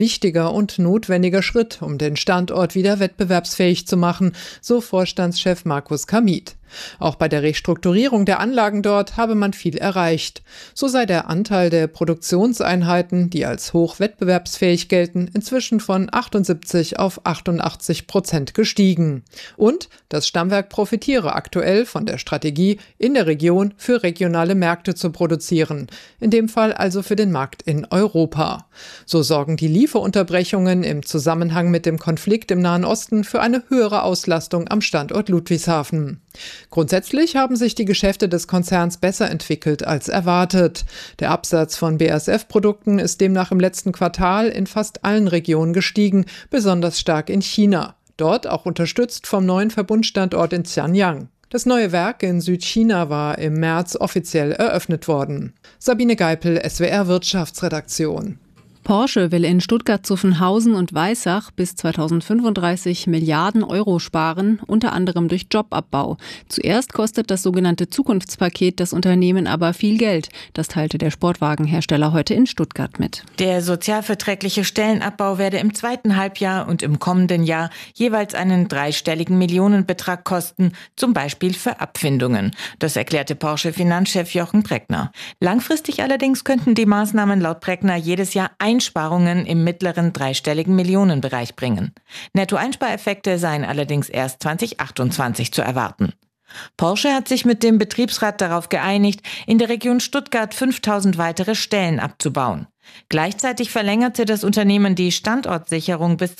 Wichtiger und notwendiger Schritt, um den Standort wieder wettbewerbsfähig zu machen, so Vorstandschef Markus Kamit. Auch bei der Restrukturierung der Anlagen dort habe man viel erreicht. So sei der Anteil der Produktionseinheiten, die als hoch wettbewerbsfähig gelten, inzwischen von 78 auf 88% gestiegen. Und das Stammwerk profitiere aktuell von der Strategie, in der Region für regionale Märkte zu produzieren. In dem Fall also für den Markt in Europa. So sorgen die Lieferunterbrechungen im Zusammenhang mit dem Konflikt im Nahen Osten für eine höhere Auslastung am Standort Ludwigshafen. Grundsätzlich haben sich die Geschäfte des Konzerns besser entwickelt als erwartet. Der Absatz von BASF-Produkten ist demnach im letzten Quartal in fast allen Regionen gestiegen, besonders stark in China. Dort auch unterstützt vom neuen Verbundstandort in Zhanjiang. Das neue Werk in Südchina war im März offiziell eröffnet worden. Sabine Geipel, SWR Wirtschaftsredaktion. Porsche will in Stuttgart-Zuffenhausen und Weissach bis 2035 Milliarden Euro sparen, unter anderem durch Jobabbau. Zuerst kostet das sogenannte Zukunftspaket das Unternehmen aber viel Geld. Das teilte der Sportwagenhersteller heute in Stuttgart mit. Der sozialverträgliche Stellenabbau werde im zweiten Halbjahr und im kommenden Jahr jeweils einen dreistelligen Millionenbetrag kosten, zum Beispiel für Abfindungen. Das erklärte Porsche-Finanzchef Jochen Breckner. Langfristig allerdings könnten die Maßnahmen laut Breckner jedes Jahr Einsparungen im mittleren dreistelligen Millionenbereich bringen. Nettoeinspareffekte seien allerdings erst 2028 zu erwarten. Porsche hat sich mit dem Betriebsrat darauf geeinigt, in der Region Stuttgart 5000 weitere Stellen abzubauen. Gleichzeitig verlängerte das Unternehmen die Standortsicherung bis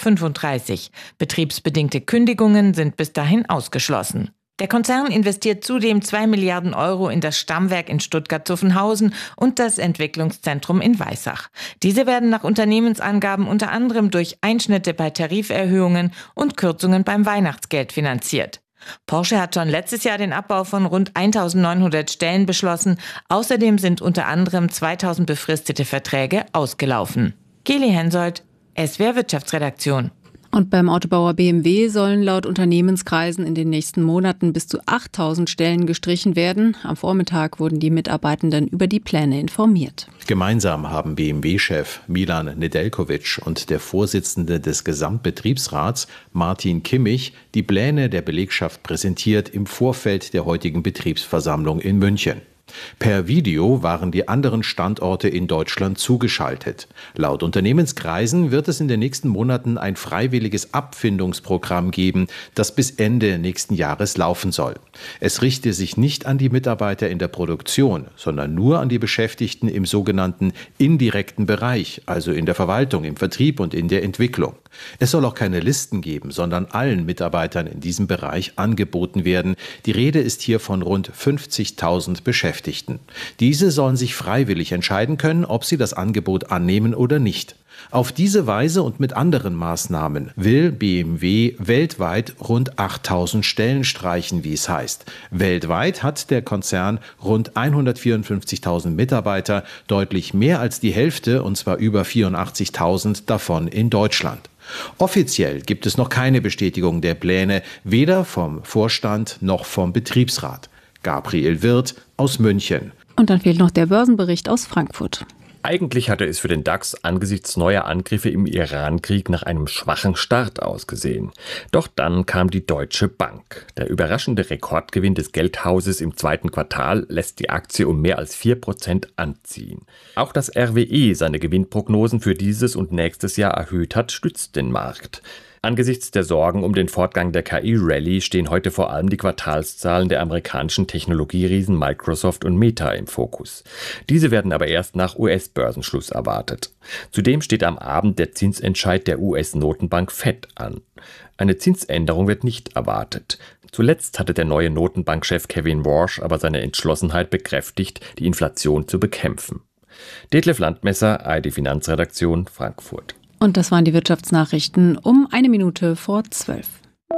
2035. Betriebsbedingte Kündigungen sind bis dahin ausgeschlossen. Der Konzern investiert zudem 2 Milliarden Euro in das Stammwerk in Stuttgart-Zuffenhausen und das Entwicklungszentrum in Weissach. Diese werden nach Unternehmensangaben unter anderem durch Einschnitte bei Tariferhöhungen und Kürzungen beim Weihnachtsgeld finanziert. Porsche hat schon letztes Jahr den Abbau von rund 1900 Stellen beschlossen. Außerdem sind unter anderem 2000 befristete Verträge ausgelaufen. Geli Hensoldt, SWR Wirtschaftsredaktion. Und beim Autobauer BMW sollen laut Unternehmenskreisen in den nächsten Monaten bis zu 8000 Stellen gestrichen werden. Am Vormittag wurden die Mitarbeitenden über die Pläne informiert. Gemeinsam haben BMW-Chef Milan Nedeljković und der Vorsitzende des Gesamtbetriebsrats Martin Kimmich die Pläne der Belegschaft präsentiert im Vorfeld der heutigen Betriebsversammlung in München. Per Video waren die anderen Standorte in Deutschland zugeschaltet. Laut Unternehmenskreisen wird es in den nächsten Monaten ein freiwilliges Abfindungsprogramm geben, das bis Ende nächsten Jahres laufen soll. Es richte sich nicht an die Mitarbeiter in der Produktion, sondern nur an die Beschäftigten im sogenannten indirekten Bereich, also in der Verwaltung, im Vertrieb und in der Entwicklung. Es soll auch keine Listen geben, sondern allen Mitarbeitern in diesem Bereich angeboten werden. Die Rede ist hier von rund 50.000 Beschäftigten. Diese sollen sich freiwillig entscheiden können, ob sie das Angebot annehmen oder nicht. Auf diese Weise und mit anderen Maßnahmen will BMW weltweit rund 8.000 Stellen streichen, wie es heißt. Weltweit hat der Konzern rund 154.000 Mitarbeiter, deutlich mehr als die Hälfte, und zwar über 84.000 davon in Deutschland. Offiziell gibt es noch keine Bestätigung der Pläne, weder vom Vorstand noch vom Betriebsrat. Gabriel Wirth aus München. Und dann fehlt noch der Börsenbericht aus Frankfurt. Eigentlich hatte es für den DAX angesichts neuer Angriffe im Iran-Krieg nach einem schwachen Start ausgesehen. Doch dann kam die Deutsche Bank. Der überraschende Rekordgewinn des Geldhauses im zweiten Quartal lässt die Aktie um mehr als 4% anziehen. Auch dass RWE seine Gewinnprognosen für dieses und nächstes Jahr erhöht hat, stützt den Markt. Angesichts der Sorgen um den Fortgang der KI-Rallye stehen heute vor allem die Quartalszahlen der amerikanischen Technologieriesen Microsoft und Meta im Fokus. Diese werden aber erst nach US-Börsenschluss erwartet. Zudem steht am Abend der Zinsentscheid der US-Notenbank Fed an. Eine Zinsänderung wird nicht erwartet. Zuletzt hatte der neue Notenbankchef Kevin Warsh aber seine Entschlossenheit bekräftigt, die Inflation zu bekämpfen. Detlef Landmesser, ARD Finanzredaktion, Frankfurt. Und das waren die Wirtschaftsnachrichten um 11:55.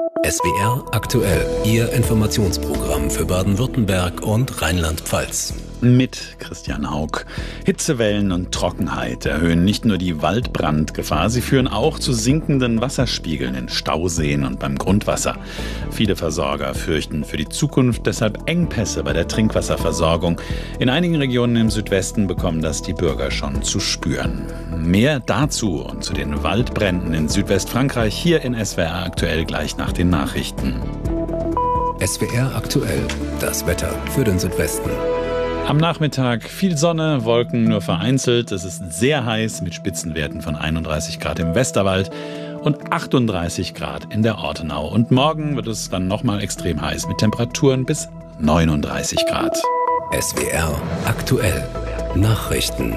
SWR aktuell, Ihr Informationsprogramm für Baden-Württemberg und Rheinland-Pfalz. Mit Christian Haug. Hitzewellen und Trockenheit erhöhen nicht nur die Waldbrandgefahr, sie führen auch zu sinkenden Wasserspiegeln in Stauseen und beim Grundwasser. Viele Versorger fürchten für die Zukunft deshalb Engpässe bei der Trinkwasserversorgung. In einigen Regionen im Südwesten bekommen das die Bürger schon zu spüren. Mehr dazu und zu den Waldbränden in Südwestfrankreich hier in SWR aktuell gleich nach den Nachrichten. SWR aktuell, das Wetter für den Südwesten. Am Nachmittag viel Sonne, Wolken nur vereinzelt. Es ist sehr heiß mit Spitzenwerten von 31 Grad im Westerwald und 38 Grad in der Ortenau. Und morgen wird es dann nochmal extrem heiß mit Temperaturen bis 39 Grad. SWR aktuell, Nachrichten.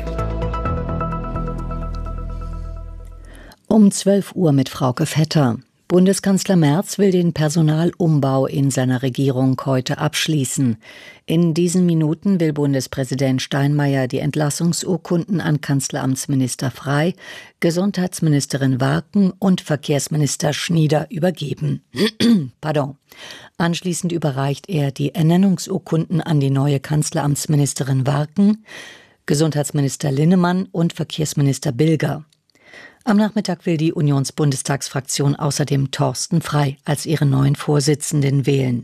Um 12 Uhr mit Frauke Vetter. Bundeskanzler Merz will den Personalumbau in seiner Regierung heute abschließen. In diesen Minuten will Bundespräsident Steinmeier die Entlassungsurkunden an Kanzleramtsminister Frey, Gesundheitsministerin Warken und Verkehrsminister Schnieder übergeben. Anschließend überreicht er die Ernennungsurkunden an die neue Kanzleramtsministerin Warken, Gesundheitsminister Linnemann und Verkehrsminister Bilger. Am Nachmittag will die Unionsbundestagsfraktion außerdem Thorsten Frey als ihren neuen Vorsitzenden wählen.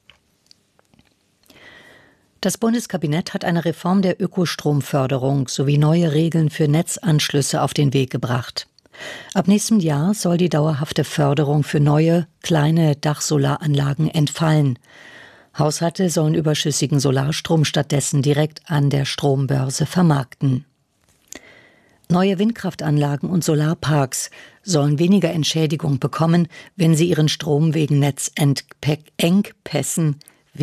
Das Bundeskabinett hat eine Reform der Ökostromförderung sowie neue Regeln für Netzanschlüsse auf den Weg gebracht. Ab nächstem Jahr soll die dauerhafte Förderung für neue, kleine Dachsolaranlagen entfallen. Haushalte sollen überschüssigen Solarstrom stattdessen direkt an der Strombörse vermarkten. Neue Windkraftanlagen und Solarparks sollen weniger Entschädigung bekommen, wenn sie ihren Strom wegen Netzengpässen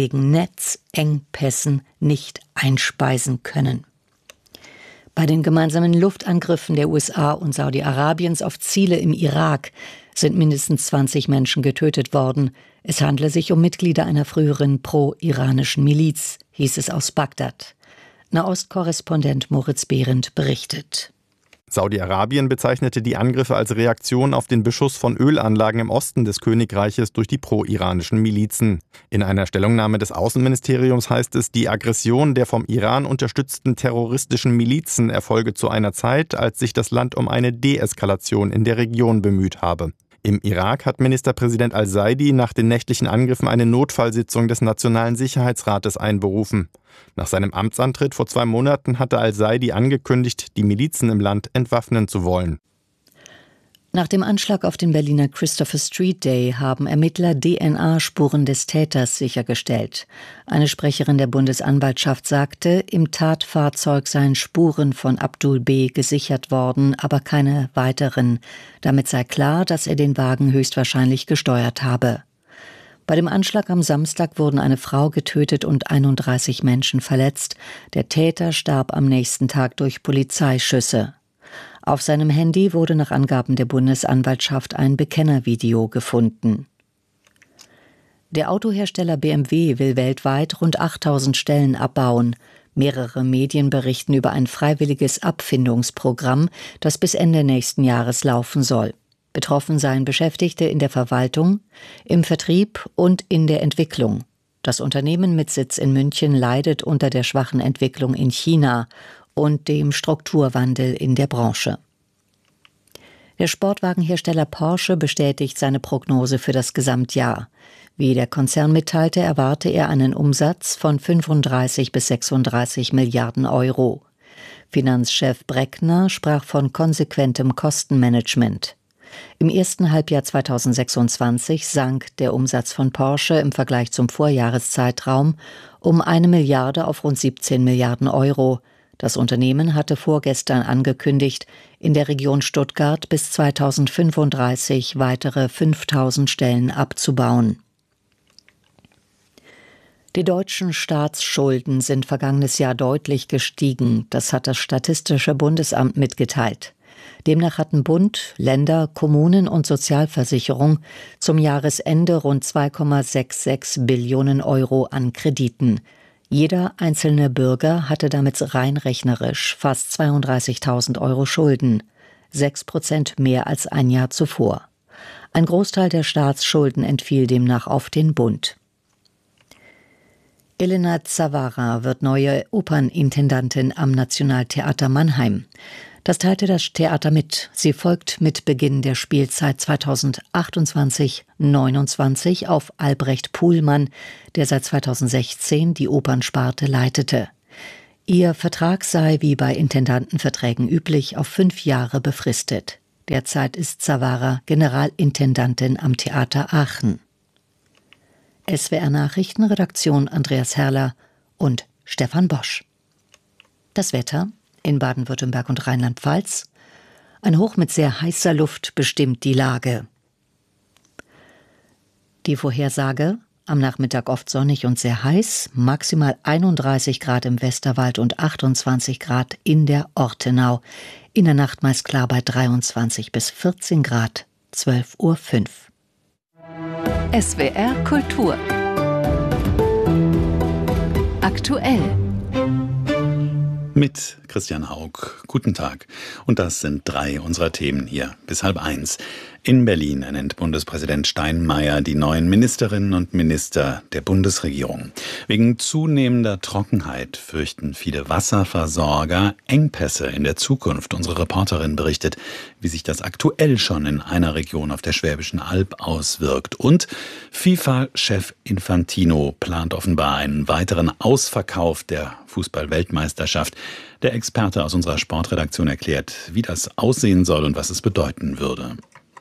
nicht einspeisen können. Bei den gemeinsamen Luftangriffen der USA und Saudi-Arabiens auf Ziele im Irak sind mindestens 20 Menschen getötet worden. Es handle sich um Mitglieder einer früheren pro-iranischen Miliz, hieß es aus Bagdad. Nahostkorrespondent Moritz Behrendt berichtet. Saudi-Arabien bezeichnete die Angriffe als Reaktion auf den Beschuss von Ölanlagen im Osten des Königreiches durch die pro-iranischen Milizen. In einer Stellungnahme des Außenministeriums heißt es, die Aggression der vom Iran unterstützten terroristischen Milizen erfolge zu einer Zeit, als sich das Land um eine Deeskalation in der Region bemüht habe. Im Irak hat Ministerpräsident al-Saidi nach den nächtlichen Angriffen eine Notfallsitzung des Nationalen Sicherheitsrates einberufen. Nach seinem Amtsantritt vor 2 Monaten hatte al-Saidi angekündigt, die Milizen im Land entwaffnen zu wollen. Nach dem Anschlag auf den Berliner Christopher Street Day haben Ermittler DNA-Spuren des Täters sichergestellt. Eine Sprecherin der Bundesanwaltschaft sagte, im Tatfahrzeug seien Spuren von Abdul B. gesichert worden, aber keine weiteren. Damit sei klar, dass er den Wagen höchstwahrscheinlich gesteuert habe. Bei dem Anschlag am Samstag wurden eine Frau getötet und 31 Menschen verletzt. Der Täter starb am nächsten Tag durch Polizeischüsse. Auf seinem Handy wurde nach Angaben der Bundesanwaltschaft ein Bekennervideo gefunden. Der Autohersteller BMW will weltweit rund 8000 Stellen abbauen. Mehrere Medien berichten über ein freiwilliges Abfindungsprogramm, das bis Ende nächsten Jahres laufen soll. Betroffen seien Beschäftigte in der Verwaltung, im Vertrieb und in der Entwicklung. Das Unternehmen mit Sitz in München leidet unter der schwachen Entwicklung in China und dem Strukturwandel in der Branche. Der Sportwagenhersteller Porsche bestätigt seine Prognose für das Gesamtjahr. Wie der Konzern mitteilte, erwarte er einen Umsatz von 35 bis 36 Milliarden Euro. Finanzchef Breckner sprach von konsequentem Kostenmanagement. Im ersten Halbjahr 2026 sank der Umsatz von Porsche im Vergleich zum Vorjahreszeitraum um 1 Milliarde auf rund 17 Milliarden Euro. Das Unternehmen hatte vorgestern angekündigt, in der Region Stuttgart bis 2035 weitere 5000 Stellen abzubauen. Die deutschen Staatsschulden sind vergangenes Jahr deutlich gestiegen. Das hat das Statistische Bundesamt mitgeteilt. Demnach hatten Bund, Länder, Kommunen und Sozialversicherung zum Jahresende rund 2,66 Billionen Euro an Krediten. Jeder einzelne Bürger hatte damit rein rechnerisch fast 32.000 Euro Schulden, 6% mehr als ein Jahr zuvor. Ein Großteil der Staatsschulden entfiel demnach auf den Bund. Elena Zavara wird neue Opernintendantin am Nationaltheater Mannheim. Das teilte das Theater mit. Sie folgt mit Beginn der Spielzeit 2028/29 auf Albrecht Puhlmann, der seit 2016 die Opernsparte leitete. Ihr Vertrag sei, wie bei Intendantenverträgen üblich, auf 5 Jahre befristet. Derzeit ist Zavara Generalintendantin am Theater Aachen. SWR Nachrichtenredaktion Andreas Herrler und Stefan Bosch. Das Wetter in Baden-Württemberg und Rheinland-Pfalz. Ein Hoch mit sehr heißer Luft bestimmt die Lage. Die Vorhersage: am Nachmittag oft sonnig und sehr heiß, maximal 31 Grad im Westerwald und 28 Grad in der Ortenau. In der Nacht meist klar bei 23 bis 14 Grad, 12:05 Uhr. SWR Kultur. Aktuell. Mit Christian Haug. Guten Tag. Und das sind 3 unserer Themen hier bis 12:30. In Berlin ernennt Bundespräsident Steinmeier die neuen Ministerinnen und Minister der Bundesregierung. Wegen zunehmender Trockenheit fürchten viele Wasserversorger Engpässe in der Zukunft. Unsere Reporterin berichtet, wie sich das aktuell schon in einer Region auf der Schwäbischen Alb auswirkt. Und FIFA-Chef Infantino plant offenbar einen weiteren Ausverkauf der Fußball-Weltmeisterschaft. Der Experte aus unserer Sportredaktion erklärt, wie das aussehen soll und was es bedeuten würde.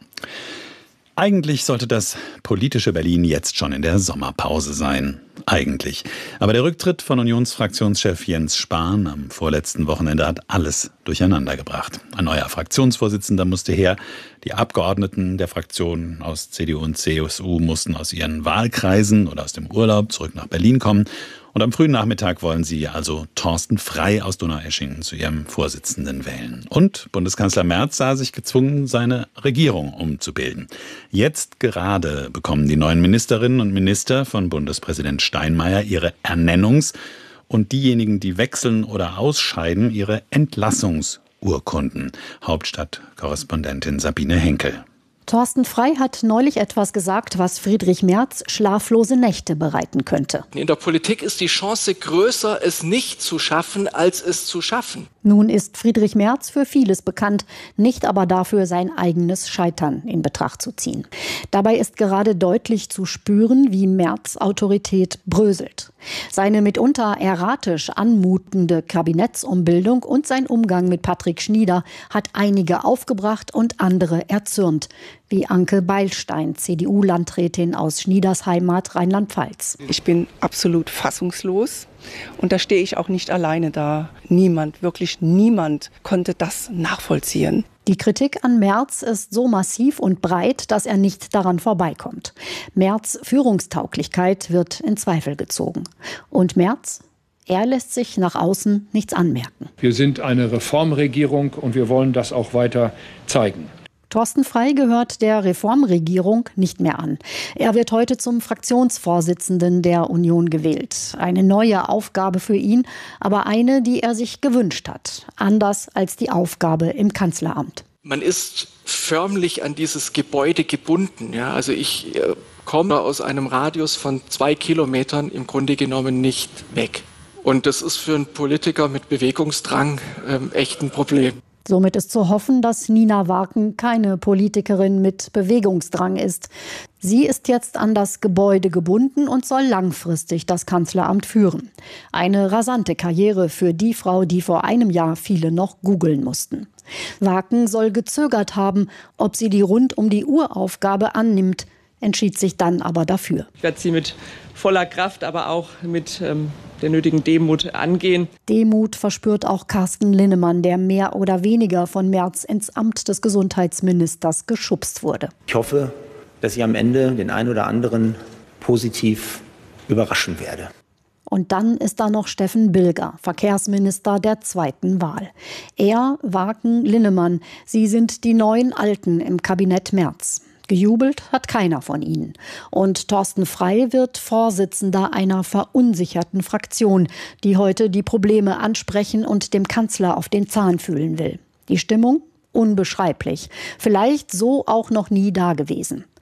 Eigentlich sollte das politische Berlin jetzt schon in der Sommerpause sein. Eigentlich. Aber der Rücktritt von Unionsfraktionschef Jens Spahn am vorletzten Wochenende hat alles durcheinander gebracht. Ein neuer Fraktionsvorsitzender musste her. Die Abgeordneten der Fraktionen aus CDU und CSU mussten aus ihren Wahlkreisen oder aus dem Urlaub zurück nach Berlin kommen. Und am frühen Nachmittag wollen sie also Thorsten Frey aus Donaueschingen zu ihrem Vorsitzenden wählen. Und Bundeskanzler Merz sah sich gezwungen, seine Regierung umzubilden. Jetzt gerade bekommen die neuen Ministerinnen und Minister von Bundespräsident Steinmeier ihre Ernennungs- und diejenigen, die wechseln oder ausscheiden, ihre Entlassungsurkunden. Hauptstadtkorrespondentin Sabine Henkel. Thorsten Frey hat neulich etwas gesagt, was Friedrich Merz schlaflose Nächte bereiten könnte. In der Politik ist die Chance größer, es nicht zu schaffen, als es zu schaffen. Nun ist Friedrich Merz für vieles bekannt, nicht aber dafür, sein eigenes Scheitern in Betracht zu ziehen. Dabei ist gerade deutlich zu spüren, wie Merz' Autorität bröselt. Seine mitunter erratisch anmutende Kabinettsumbildung und sein Umgang mit Patrick Schnieder hat einige aufgebracht und andere erzürnt, wie Anke Beilstein, CDU-Landrätin aus Schnieders Heimat Rheinland-Pfalz. Ich bin absolut fassungslos und da stehe ich auch nicht alleine da. Niemand, wirklich niemand konnte das nachvollziehen. Die Kritik an Merz ist so massiv und breit, dass er nicht daran vorbeikommt. Merz' Führungstauglichkeit wird in Zweifel gezogen. Und Merz? Er lässt sich nach außen nichts anmerken. Wir sind eine Reformregierung und wir wollen das auch weiter zeigen. Thorsten Frey gehört der Reformregierung nicht mehr an. Er wird heute zum Fraktionsvorsitzenden der Union gewählt. Eine neue Aufgabe für ihn, aber eine, die er sich gewünscht hat. Anders als die Aufgabe im Kanzleramt. Man ist förmlich an dieses Gebäude gebunden. Ja, also ich komme aus einem Radius von 2 Kilometern im Grunde genommen nicht weg. Und das ist für einen Politiker mit Bewegungsdrang echt ein Problem. Somit ist zu hoffen, dass Nina Warken keine Politikerin mit Bewegungsdrang ist. Sie ist jetzt an das Gebäude gebunden und soll langfristig das Kanzleramt führen. Eine rasante Karriere für die Frau, die vor einem Jahr viele noch googeln mussten. Warken soll gezögert haben, ob sie die Rund-um-die-Uhr-Aufgabe annimmt, entschied sich dann aber dafür. Ich werde sie mit voller Kraft, aber auch mit der nötigen Demut angehen. Demut verspürt auch Carsten Linnemann, der mehr oder weniger von Merz ins Amt des Gesundheitsministers geschubst wurde. Ich hoffe, dass ich am Ende den einen oder anderen positiv überraschen werde. Und dann ist da noch Steffen Bilger, Verkehrsminister der zweiten Wahl. Er, Warken, Linnemann, sie sind die neuen Alten im Kabinett Merz. Gejubelt hat keiner von ihnen. Und Thorsten Frey wird Vorsitzender einer verunsicherten Fraktion, die heute die Probleme ansprechen und dem Kanzler auf den Zahn fühlen will. Die Stimmung? Unbeschreiblich. Vielleicht so auch noch nie dagewesen.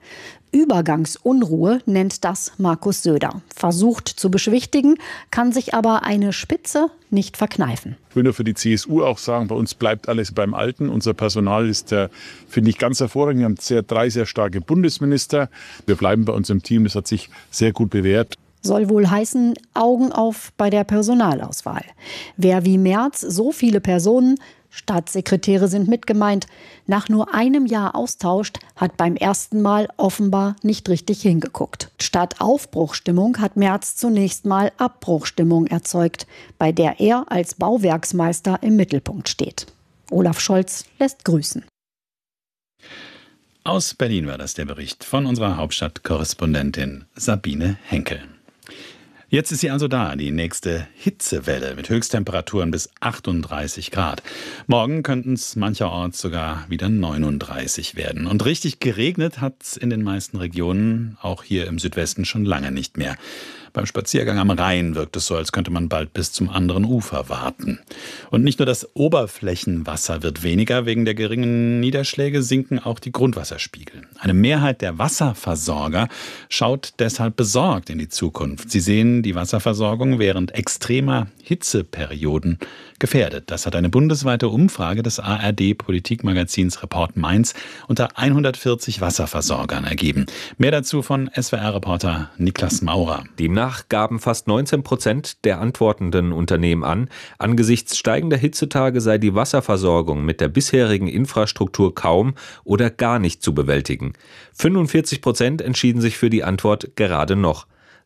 Übergangsunruhe nennt das Markus Söder. Versucht zu beschwichtigen, kann sich aber eine Spitze nicht verkneifen. Ich will nur für die CSU auch sagen, bei uns bleibt alles beim Alten. Unser Personal ist, finde ich, ganz hervorragend. Wir haben drei sehr starke Bundesminister. Wir bleiben bei uns im Team. Das hat sich sehr gut bewährt. Soll wohl heißen, Augen auf bei der Personalauswahl. Wer wie Merz so viele Personen, Staatssekretäre sind mit gemeint, nach nur einem Jahr austauscht, hat beim ersten Mal offenbar nicht richtig hingeguckt. Statt Aufbruchstimmung hat Merz zunächst mal Abbruchstimmung erzeugt, bei der er als Bauwerksmeister im Mittelpunkt steht. Olaf Scholz lässt grüßen. Aus Berlin war das der Bericht von unserer Hauptstadtkorrespondentin Sabine Henkel. Jetzt ist sie also da, die nächste Hitzewelle mit Höchsttemperaturen bis 38 Grad. Morgen könnten es mancherorts sogar wieder 39 werden. Und richtig geregnet hat es in den meisten Regionen, auch hier im Südwesten, schon lange nicht mehr. Beim Spaziergang am Rhein wirkt es so, als könnte man bald bis zum anderen Ufer warten. Und nicht nur das Oberflächenwasser wird weniger, wegen der geringen Niederschläge sinken auch die Grundwasserspiegel. Eine Mehrheit der Wasserversorger schaut deshalb besorgt in die Zukunft. Sie sehen die Wasserversorgung während extremer Hitzeperioden gefährdet. Das hat eine bundesweite Umfrage des ARD-Politikmagazins Report Mainz unter 140 Wasserversorgern ergeben. Mehr dazu von SWR-Reporter Niklas Maurer. Demnach gaben fast 19% der antwortenden Unternehmen an, angesichts steigender Hitzetage sei die Wasserversorgung mit der bisherigen Infrastruktur kaum oder gar nicht zu bewältigen. 45% entschieden sich für die Antwort gerade noch,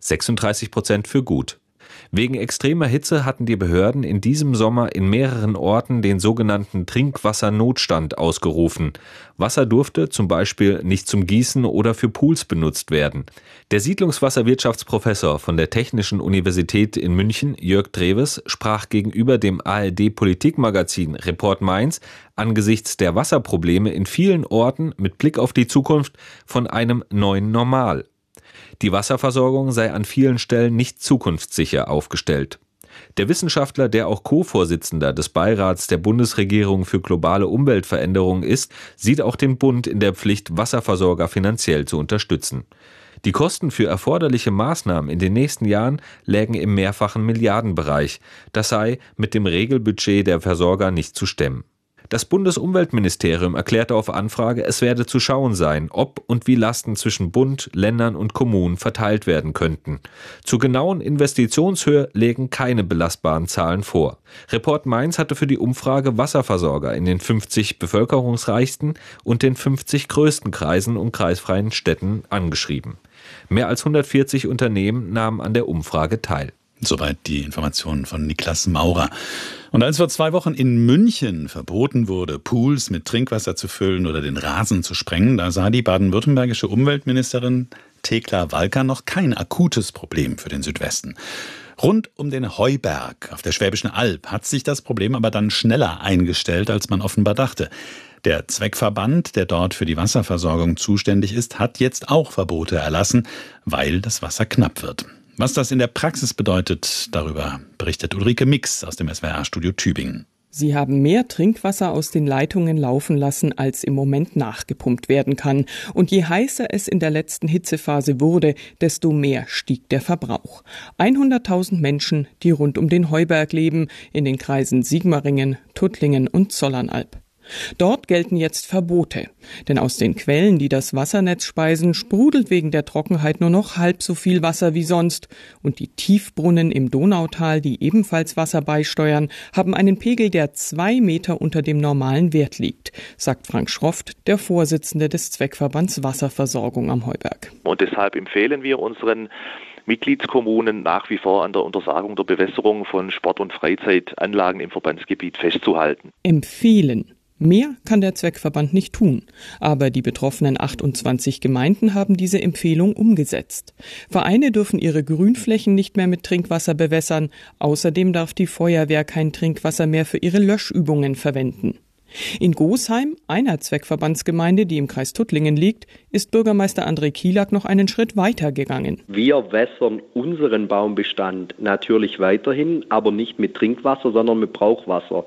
36% für gut. Wegen extremer Hitze hatten die Behörden in diesem Sommer in mehreren Orten den sogenannten Trinkwassernotstand ausgerufen. Wasser durfte zum Beispiel nicht zum Gießen oder für Pools benutzt werden. Der Siedlungswasserwirtschaftsprofessor von der Technischen Universität in München, Jörg Dreves, sprach gegenüber dem ARD-Politikmagazin Report Mainz angesichts der Wasserprobleme in vielen Orten mit Blick auf die Zukunft von einem neuen Normal. Die Wasserversorgung sei an vielen Stellen nicht zukunftssicher aufgestellt. Der Wissenschaftler, der auch Co-Vorsitzender des Beirats der Bundesregierung für globale Umweltveränderung ist, sieht auch den Bund in der Pflicht, Wasserversorger finanziell zu unterstützen. Die Kosten für erforderliche Maßnahmen in den nächsten Jahren lägen im mehrfachen Milliardenbereich. Das sei mit dem Regelbudget der Versorger nicht zu stemmen. Das Bundesumweltministerium erklärte auf Anfrage, es werde zu schauen sein, ob und wie Lasten zwischen Bund, Ländern und Kommunen verteilt werden könnten. Zur genauen Investitionshöhe legen keine belastbaren Zahlen vor. Report Mainz hatte für die Umfrage Wasserversorger in den 50 bevölkerungsreichsten und den 50 größten Kreisen und kreisfreien Städten angeschrieben. Mehr als 140 Unternehmen nahmen an der Umfrage teil. Soweit die Informationen von Niklas Maurer. Und als vor 2 Wochen in München verboten wurde, Pools mit Trinkwasser zu füllen oder den Rasen zu sprengen, da sah die baden-württembergische Umweltministerin Thekla Walker noch kein akutes Problem für den Südwesten. Rund um den Heuberg auf der Schwäbischen Alb hat sich das Problem aber dann schneller eingestellt, als man offenbar dachte. Der Zweckverband, der dort für die Wasserversorgung zuständig ist, hat jetzt auch Verbote erlassen, weil das Wasser knapp wird. Was das in der Praxis bedeutet, darüber berichtet Ulrike Mix aus dem SWR-Studio Tübingen. Sie haben mehr Trinkwasser aus den Leitungen laufen lassen, als im Moment nachgepumpt werden kann. Und je heißer es in der letzten Hitzephase wurde, desto mehr stieg der Verbrauch. 100.000 Menschen, die rund um den Heuberg leben, in den Kreisen Sigmaringen, Tuttlingen und Zollernalb. Dort gelten jetzt Verbote, denn aus den Quellen, die das Wassernetz speisen, sprudelt wegen der Trockenheit nur noch halb so viel Wasser wie sonst. Und die Tiefbrunnen im Donautal, die ebenfalls Wasser beisteuern, haben einen Pegel, der 2 Meter unter dem normalen Wert liegt, sagt Frank Schroft, der Vorsitzende des Zweckverbands Wasserversorgung am Heuberg. Und deshalb empfehlen wir unseren Mitgliedskommunen nach wie vor an der Untersagung der Bewässerung von Sport- und Freizeitanlagen im Verbandsgebiet festzuhalten. Empfehlen. Mehr kann der Zweckverband nicht tun, aber die betroffenen 28 Gemeinden haben diese Empfehlung umgesetzt. Vereine dürfen ihre Grünflächen nicht mehr mit Trinkwasser bewässern, außerdem darf die Feuerwehr kein Trinkwasser mehr für ihre Löschübungen verwenden. In Gosheim, einer Zweckverbandsgemeinde, die im Kreis Tuttlingen liegt, ist Bürgermeister André Kielak noch einen Schritt weiter gegangen. Wir wässern unseren Baumbestand natürlich weiterhin, aber nicht mit Trinkwasser, sondern mit Brauchwasser.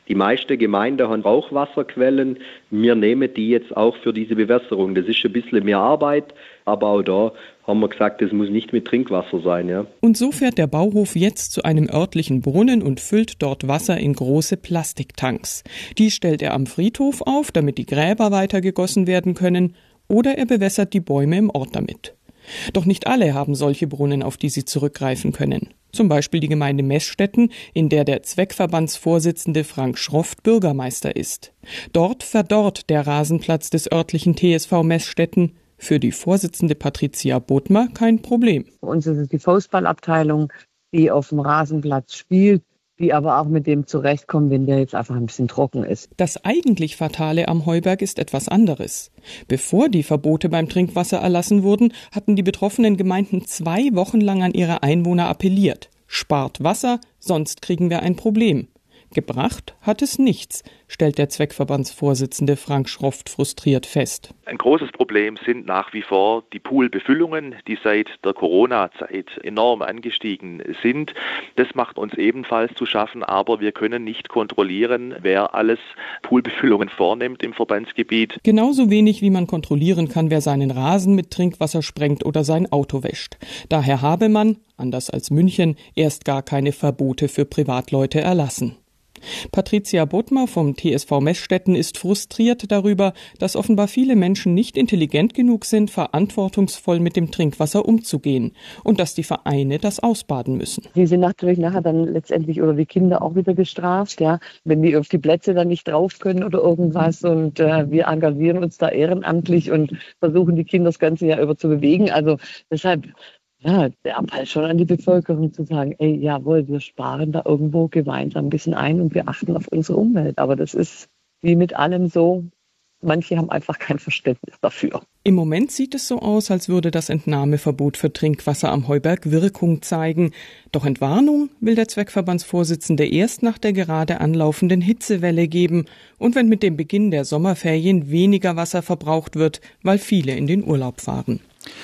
Die meisten Gemeinden haben Brauchwasserquellen. Wir nehmen die jetzt auch für diese Bewässerung. Das ist ein bisschen mehr Arbeit, aber auch da haben wir gesagt, das muss nicht mit Trinkwasser sein. Ja. Und so fährt der Bauhof jetzt zu einem örtlichen Brunnen und füllt dort Wasser in große Plastiktanks. Die stellt er am Friedhof auf, damit die Gräber weiter gegossen werden können, oder er bewässert die Bäume im Ort damit. Doch nicht alle haben solche Brunnen, auf die sie zurückgreifen können. Zum Beispiel die Gemeinde Meßstetten, in der der Zweckverbandsvorsitzende Frank Schroft Bürgermeister ist. Dort verdorrt der Rasenplatz des örtlichen TSV Meßstetten. Für die Vorsitzende Patricia Bodmer kein Problem. Bei uns ist es die Fußballabteilung, die auf dem Rasenplatz spielt, die aber auch mit dem zurechtkommen, wenn der jetzt einfach ein bisschen trocken ist. Das eigentlich Fatale am Heuberg ist etwas anderes. Bevor die Verbote beim Trinkwasser erlassen wurden, hatten die betroffenen Gemeinden 2 Wochen lang an ihre Einwohner appelliert. Spart Wasser, sonst kriegen wir ein Problem. Gebracht hat es nichts, stellt der Zweckverbandsvorsitzende Frank Schroft frustriert fest. Ein großes Problem sind nach wie vor die Poolbefüllungen, die seit der Corona-Zeit enorm angestiegen sind. Das macht uns ebenfalls zu schaffen, aber wir können nicht kontrollieren, wer alles Poolbefüllungen vornimmt im Verbandsgebiet. Genauso wenig wie man kontrollieren kann, wer seinen Rasen mit Trinkwasser sprengt oder sein Auto wäscht. Daher habe man, anders als München, erst gar keine Verbote für Privatleute erlassen. Patricia Bodmer vom TSV Meßstetten ist frustriert darüber, dass offenbar viele Menschen nicht intelligent genug sind, verantwortungsvoll mit dem Trinkwasser umzugehen und dass die Vereine das ausbaden müssen. Die sind natürlich nachher dann letztendlich oder die Kinder auch wieder gestraft, ja, wenn die auf die Plätze dann nicht drauf können oder irgendwas und wir engagieren uns da ehrenamtlich und versuchen die Kinder das ganze Jahr über zu bewegen. Also deshalb ja, der Appell schon an die Bevölkerung zu sagen, ey, jawohl, wir sparen da irgendwo gemeinsam ein bisschen ein und wir achten auf unsere Umwelt. Aber das ist wie mit allem so, manche haben einfach kein Verständnis dafür. Im Moment sieht es so aus, als würde das Entnahmeverbot für Trinkwasser am Heuberg Wirkung zeigen. Doch Entwarnung will der Zweckverbandsvorsitzende erst nach der gerade anlaufenden Hitzewelle geben und wenn mit dem Beginn der Sommerferien weniger Wasser verbraucht wird, weil viele in den Urlaub fahren.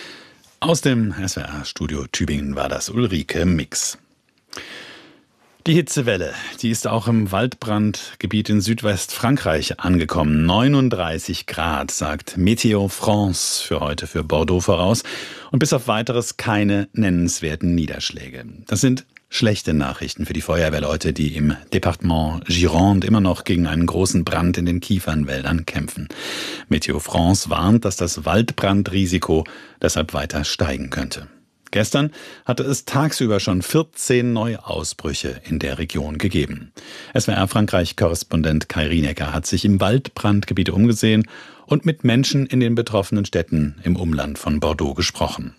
Aus dem SWR-Studio Tübingen war das Ulrike Mix. Die Hitzewelle, die ist auch im Waldbrandgebiet in Südwestfrankreich angekommen. 39 Grad, sagt Météo France für heute für Bordeaux voraus. Und bis auf Weiteres keine nennenswerten Niederschläge. Das sind schlechte Nachrichten für die Feuerwehrleute, die im Departement Gironde immer noch gegen einen großen Brand in den Kiefernwäldern kämpfen. Météo France warnt, dass das Waldbrandrisiko deshalb weiter steigen könnte. Gestern hatte es tagsüber schon 14 neue Ausbrüche in der Region gegeben. SWR-Frankreich-Korrespondent Kai Rienecker hat sich im Waldbrandgebiet umgesehen und mit Menschen in den betroffenen Städten im Umland von Bordeaux gesprochen.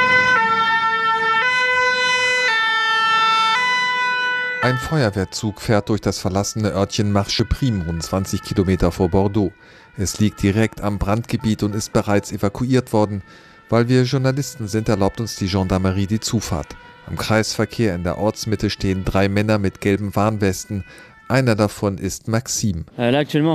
Ein Feuerwehrzug fährt durch das verlassene Örtchen Marche-Prime, rund 20 Kilometer vor Bordeaux. Es liegt direkt am Brandgebiet und ist bereits evakuiert worden. Weil wir Journalisten sind, erlaubt uns die Gendarmerie die Zufahrt. Am Kreisverkehr in der Ortsmitte stehen 3 Männer mit gelben Warnwesten. Einer davon ist Maxime. Wir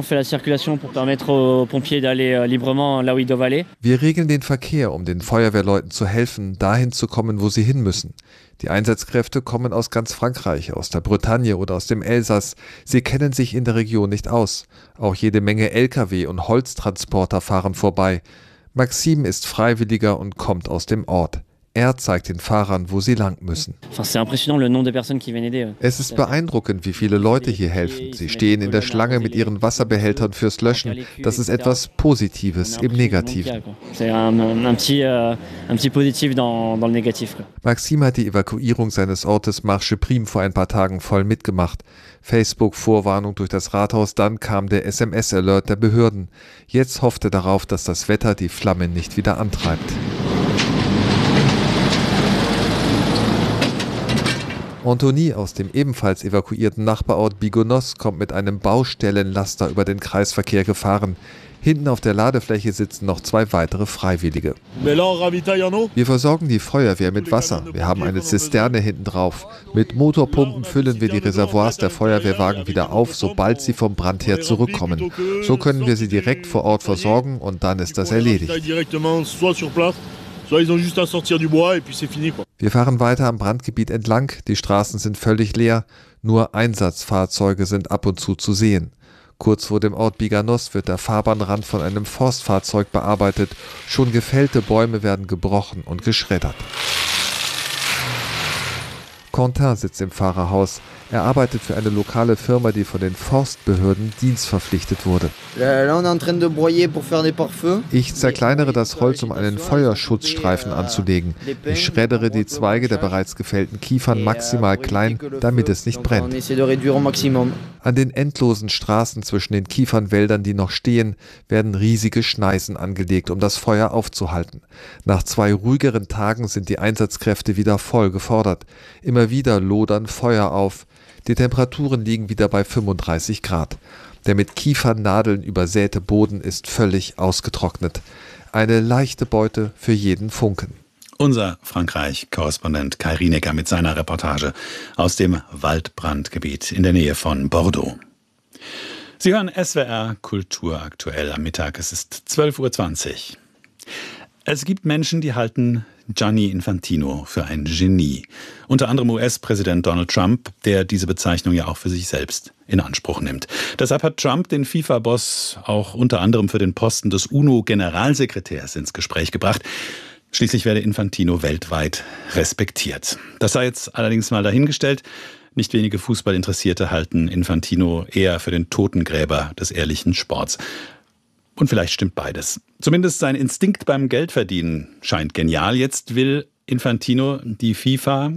regeln den Verkehr, um den Feuerwehrleuten zu helfen, dahin zu kommen, wo sie hin müssen. Die Einsatzkräfte kommen aus ganz Frankreich, aus der Bretagne oder aus dem Elsass. Sie kennen sich in der Region nicht aus. Auch jede Menge Lkw und Holztransporter fahren vorbei. Maxime ist Freiwilliger und kommt aus dem Ort. Er zeigt den Fahrern, wo sie lang müssen. Es ist beeindruckend, wie viele Leute hier helfen. Sie stehen in der Schlange mit ihren Wasserbehältern fürs Löschen. Das ist etwas Positives im Negativen. Maxime hat die Evakuierung seines Ortes Marche-Prime vor ein paar Tagen voll mitgemacht. Facebook-Vorwarnung durch das Rathaus, dann kam der SMS-Alert der Behörden. Jetzt hofft er darauf, dass das Wetter die Flammen nicht wieder antreibt. Anthony aus dem ebenfalls evakuierten Nachbarort Bigonos kommt mit einem Baustellenlaster über den Kreisverkehr gefahren. Hinten auf der Ladefläche sitzen noch 2 weitere Freiwillige. Wir versorgen die Feuerwehr mit Wasser. Wir haben eine Zisterne hinten drauf. Mit Motorpumpen füllen wir die Reservoirs der Feuerwehrwagen wieder auf, sobald sie vom Brand her zurückkommen. So können wir sie direkt vor Ort versorgen und dann ist das erledigt. Wir fahren weiter am Brandgebiet entlang, die Straßen sind völlig leer, nur Einsatzfahrzeuge sind ab und zu sehen. Kurz vor dem Ort Biganos wird der Fahrbahnrand von einem Forstfahrzeug bearbeitet, schon gefällte Bäume werden gebrochen und geschreddert. Quentin sitzt im Fahrerhaus. Er arbeitet für eine lokale Firma, die von den Forstbehörden dienstverpflichtet wurde. Ich zerkleinere das Holz, um einen Feuerschutzstreifen anzulegen. Ich schreddere die Zweige der bereits gefällten Kiefern maximal klein, damit es nicht brennt. An den endlosen Straßen zwischen den Kiefernwäldern, die noch stehen, werden riesige Schneisen angelegt, um das Feuer aufzuhalten. Nach 2 ruhigeren Tagen sind die Einsatzkräfte wieder voll gefordert. Immer wieder lodern Feuer auf. Die Temperaturen liegen wieder bei 35 Grad. Der mit Kiefernadeln übersäte Boden ist völlig ausgetrocknet. Eine leichte Beute für jeden Funken. Unser Frankreich-Korrespondent Kai Rienecker mit seiner Reportage aus dem Waldbrandgebiet in der Nähe von Bordeaux. Sie hören SWR Kultur aktuell am Mittag. Es ist 12:20 Uhr. Es gibt Menschen, die halten Gianni Infantino für ein Genie. Unter anderem US-Präsident Donald Trump, der diese Bezeichnung ja auch für sich selbst in Anspruch nimmt. Deshalb hat Trump den FIFA-Boss auch unter anderem für den Posten des UNO-Generalsekretärs ins Gespräch gebracht. Schließlich werde Infantino weltweit respektiert. Das sei jetzt allerdings mal dahingestellt. Nicht wenige Fußballinteressierte halten Infantino eher für den Totengräber des ehrlichen Sports. Und vielleicht stimmt beides. Zumindest sein Instinkt beim Geldverdienen scheint genial. Jetzt will Infantino die FIFA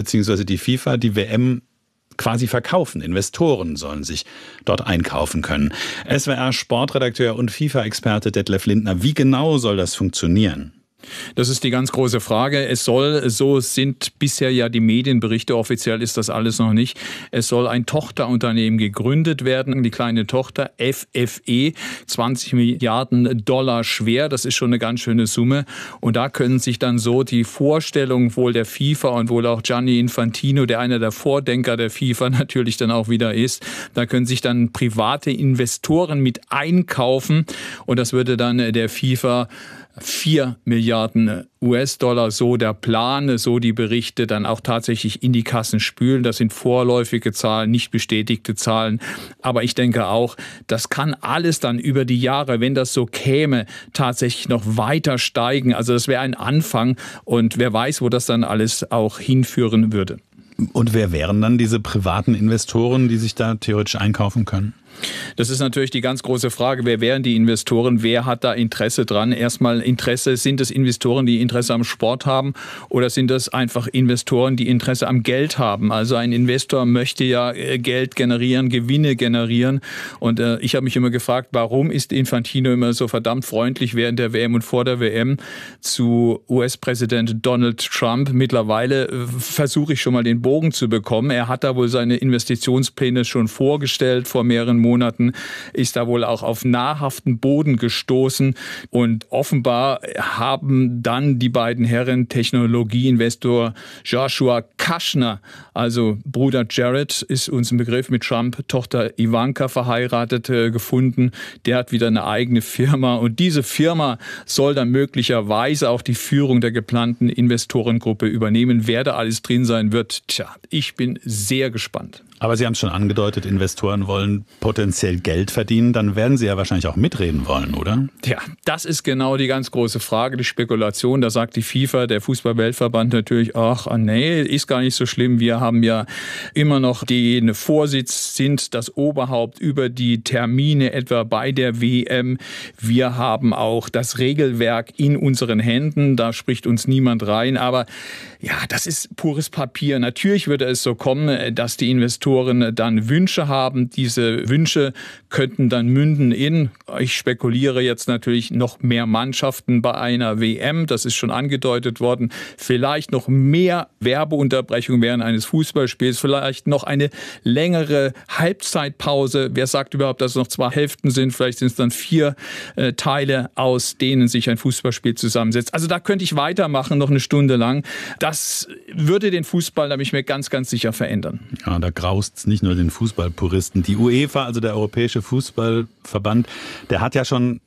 die WM quasi verkaufen. Investoren sollen sich dort einkaufen können. SWR-Sportredakteur und FIFA-Experte Detlef Lindner, wie genau soll das funktionieren? Das ist die ganz große Frage. Es soll, so sind bisher ja die Medienberichte, offiziell ist das alles noch nicht, es soll ein Tochterunternehmen gegründet werden, die kleine Tochter FFE, 20 Milliarden Dollar schwer, das ist schon eine ganz schöne Summe. Und da können sich dann so die Vorstellung wohl der FIFA und wohl auch Gianni Infantino, der einer der Vordenker der FIFA natürlich dann auch wieder ist, da können sich dann private Investoren mit einkaufen und das würde dann der FIFA 4 Milliarden US-Dollar, so der Plan, so die Berichte, dann auch tatsächlich in die Kassen spülen. Das sind vorläufige Zahlen, nicht bestätigte Zahlen. Aber ich denke auch, das kann alles dann über die Jahre, wenn das so käme, tatsächlich noch weiter steigen. Also das wäre ein Anfang und wer weiß, wo das dann alles auch hinführen würde. Und wer wären dann diese privaten Investoren, die sich da theoretisch einkaufen können? Das ist natürlich die ganz große Frage, wer wären die Investoren, wer hat da Interesse dran? Erstmal Interesse, sind es Investoren, die Interesse am Sport haben oder sind das einfach Investoren, die Interesse am Geld haben? Also ein Investor möchte ja Geld generieren, Gewinne generieren und ich habe mich immer gefragt, warum ist Infantino immer so verdammt freundlich während der WM und vor der WM zu US-Präsident Donald Trump? Mittlerweile versuche ich schon mal den Bogen zu bekommen. Er hat da wohl seine Investitionspläne schon vorgestellt vor mehreren Monaten, ist da wohl auch auf nahrhaften Boden gestoßen und offenbar haben dann die beiden Herren Technologieinvestor Joshua Kushner, also Bruder Jared ist uns ein Begriff, mit Trump Tochter Ivanka verheiratet, gefunden. Der hat wieder eine eigene Firma und diese Firma soll dann möglicherweise auch die Führung der geplanten Investorengruppe übernehmen. Wer da alles drin sein wird, ich bin sehr gespannt. Aber Sie haben es schon angedeutet, Investoren wollen potenziell Geld verdienen, dann werden sie ja wahrscheinlich auch mitreden wollen, oder? Ja, das ist genau die ganz große Frage, die Spekulation. Da sagt die FIFA, der Fußball-Weltverband natürlich, ach nee, ist gar nicht so schlimm. Wir haben ja immer noch den Vorsitz, sind das Oberhaupt über die Termine etwa bei der WM. Wir haben auch das Regelwerk in unseren Händen, da spricht uns niemand rein. Aber ja, das ist pures Papier. Natürlich würde es so kommen, dass die Investoren dann Wünsche haben. Diese Wünsche könnten dann münden in, ich spekuliere jetzt natürlich, noch mehr Mannschaften bei einer WM. Das ist schon angedeutet worden. Vielleicht noch mehr Werbeunterbrechung während eines Fußballspiels. Vielleicht noch eine längere Halbzeitpause. Wer sagt überhaupt, dass es noch 2 Hälften sind? Vielleicht sind es dann 4 Teile, aus denen sich ein Fußballspiel zusammensetzt. Also da könnte ich weitermachen, noch eine Stunde lang. Das würde den Fußball, da bin ich mir ganz, ganz sicher, verändern. Ja, da graust es nicht nur den Fußballpuristen. Die UEFA, also der Europäische Fußballverband, der hat ja schon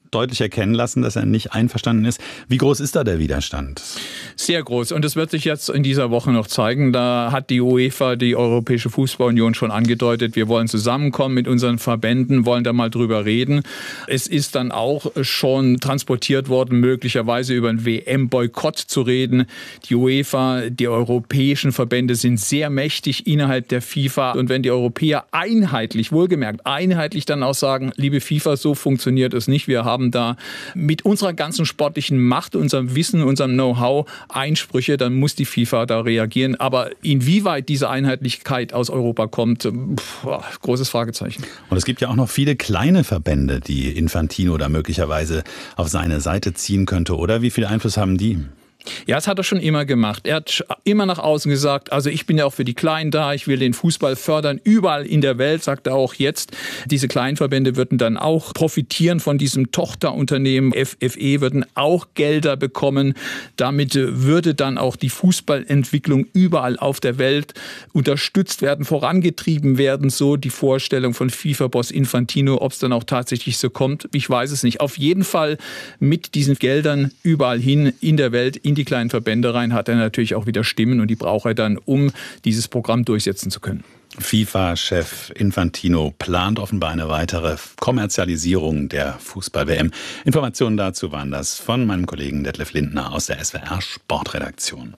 deutlich erkennen lassen, dass er nicht einverstanden ist. Wie groß ist da der Widerstand? Sehr groß. Und das wird sich jetzt in dieser Woche noch zeigen. Da hat die UEFA, die Europäische Fußballunion, schon angedeutet, wir wollen zusammenkommen mit unseren Verbänden, wollen da mal drüber reden. Es ist dann auch schon transportiert worden, möglicherweise über einen WM-Boykott zu reden. Die UEFA, die europäischen Verbände sind sehr mächtig innerhalb der FIFA. Und wenn die Europäer einheitlich, wohlgemerkt, einheitlich dann auch sagen, liebe FIFA, so funktioniert es nicht, wir haben da mit unserer ganzen sportlichen Macht, unserem Wissen, unserem Know-how Einsprüche, dann muss die FIFA da reagieren. Aber inwieweit diese Einheitlichkeit aus Europa kommt, großes Fragezeichen. Und es gibt ja auch noch viele kleine Verbände, die Infantino da möglicherweise auf seine Seite ziehen könnte, oder? Wie viel Einfluss haben die? Ja, das hat er schon immer gemacht. Er hat immer nach außen gesagt, also ich bin ja auch für die Kleinen da, ich will den Fußball fördern, überall in der Welt, sagt er auch jetzt. Diese Kleinverbände würden dann auch profitieren von diesem Tochterunternehmen. FFE würden auch Gelder bekommen. Damit würde dann auch die Fußballentwicklung überall auf der Welt unterstützt werden, vorangetrieben werden. So die Vorstellung von FIFA-Boss Infantino. Ob es dann auch tatsächlich so kommt, ich weiß es nicht. Auf jeden Fall mit diesen Geldern überall hin in der Welt, in die kleinen Verbände rein, hat er natürlich auch wieder Stimmen und die braucht er dann, um dieses Programm durchsetzen zu können. FIFA-Chef Infantino plant offenbar eine weitere Kommerzialisierung der Fußball-WM. Informationen dazu waren das von meinem Kollegen Detlef Lindner aus der SWR-Sportredaktion.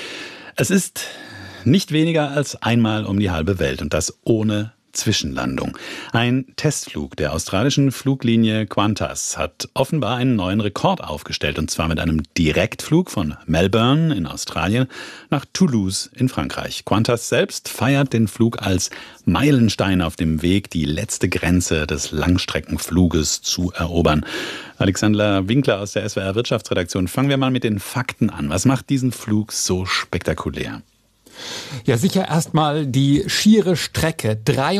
Es ist nicht weniger als einmal um die halbe Welt und das ohne Zwischenlandung. Ein Testflug der australischen Fluglinie Qantas hat offenbar einen neuen Rekord aufgestellt, und zwar mit einem Direktflug von Melbourne in Australien nach Toulouse in Frankreich. Qantas selbst feiert den Flug als Meilenstein auf dem Weg, die letzte Grenze des Langstreckenfluges zu erobern. Alexander Winkler aus der SWR Wirtschaftsredaktion. Fangen wir mal mit den Fakten an. Was macht diesen Flug so spektakulär? Ja, sicher erstmal die schiere Strecke.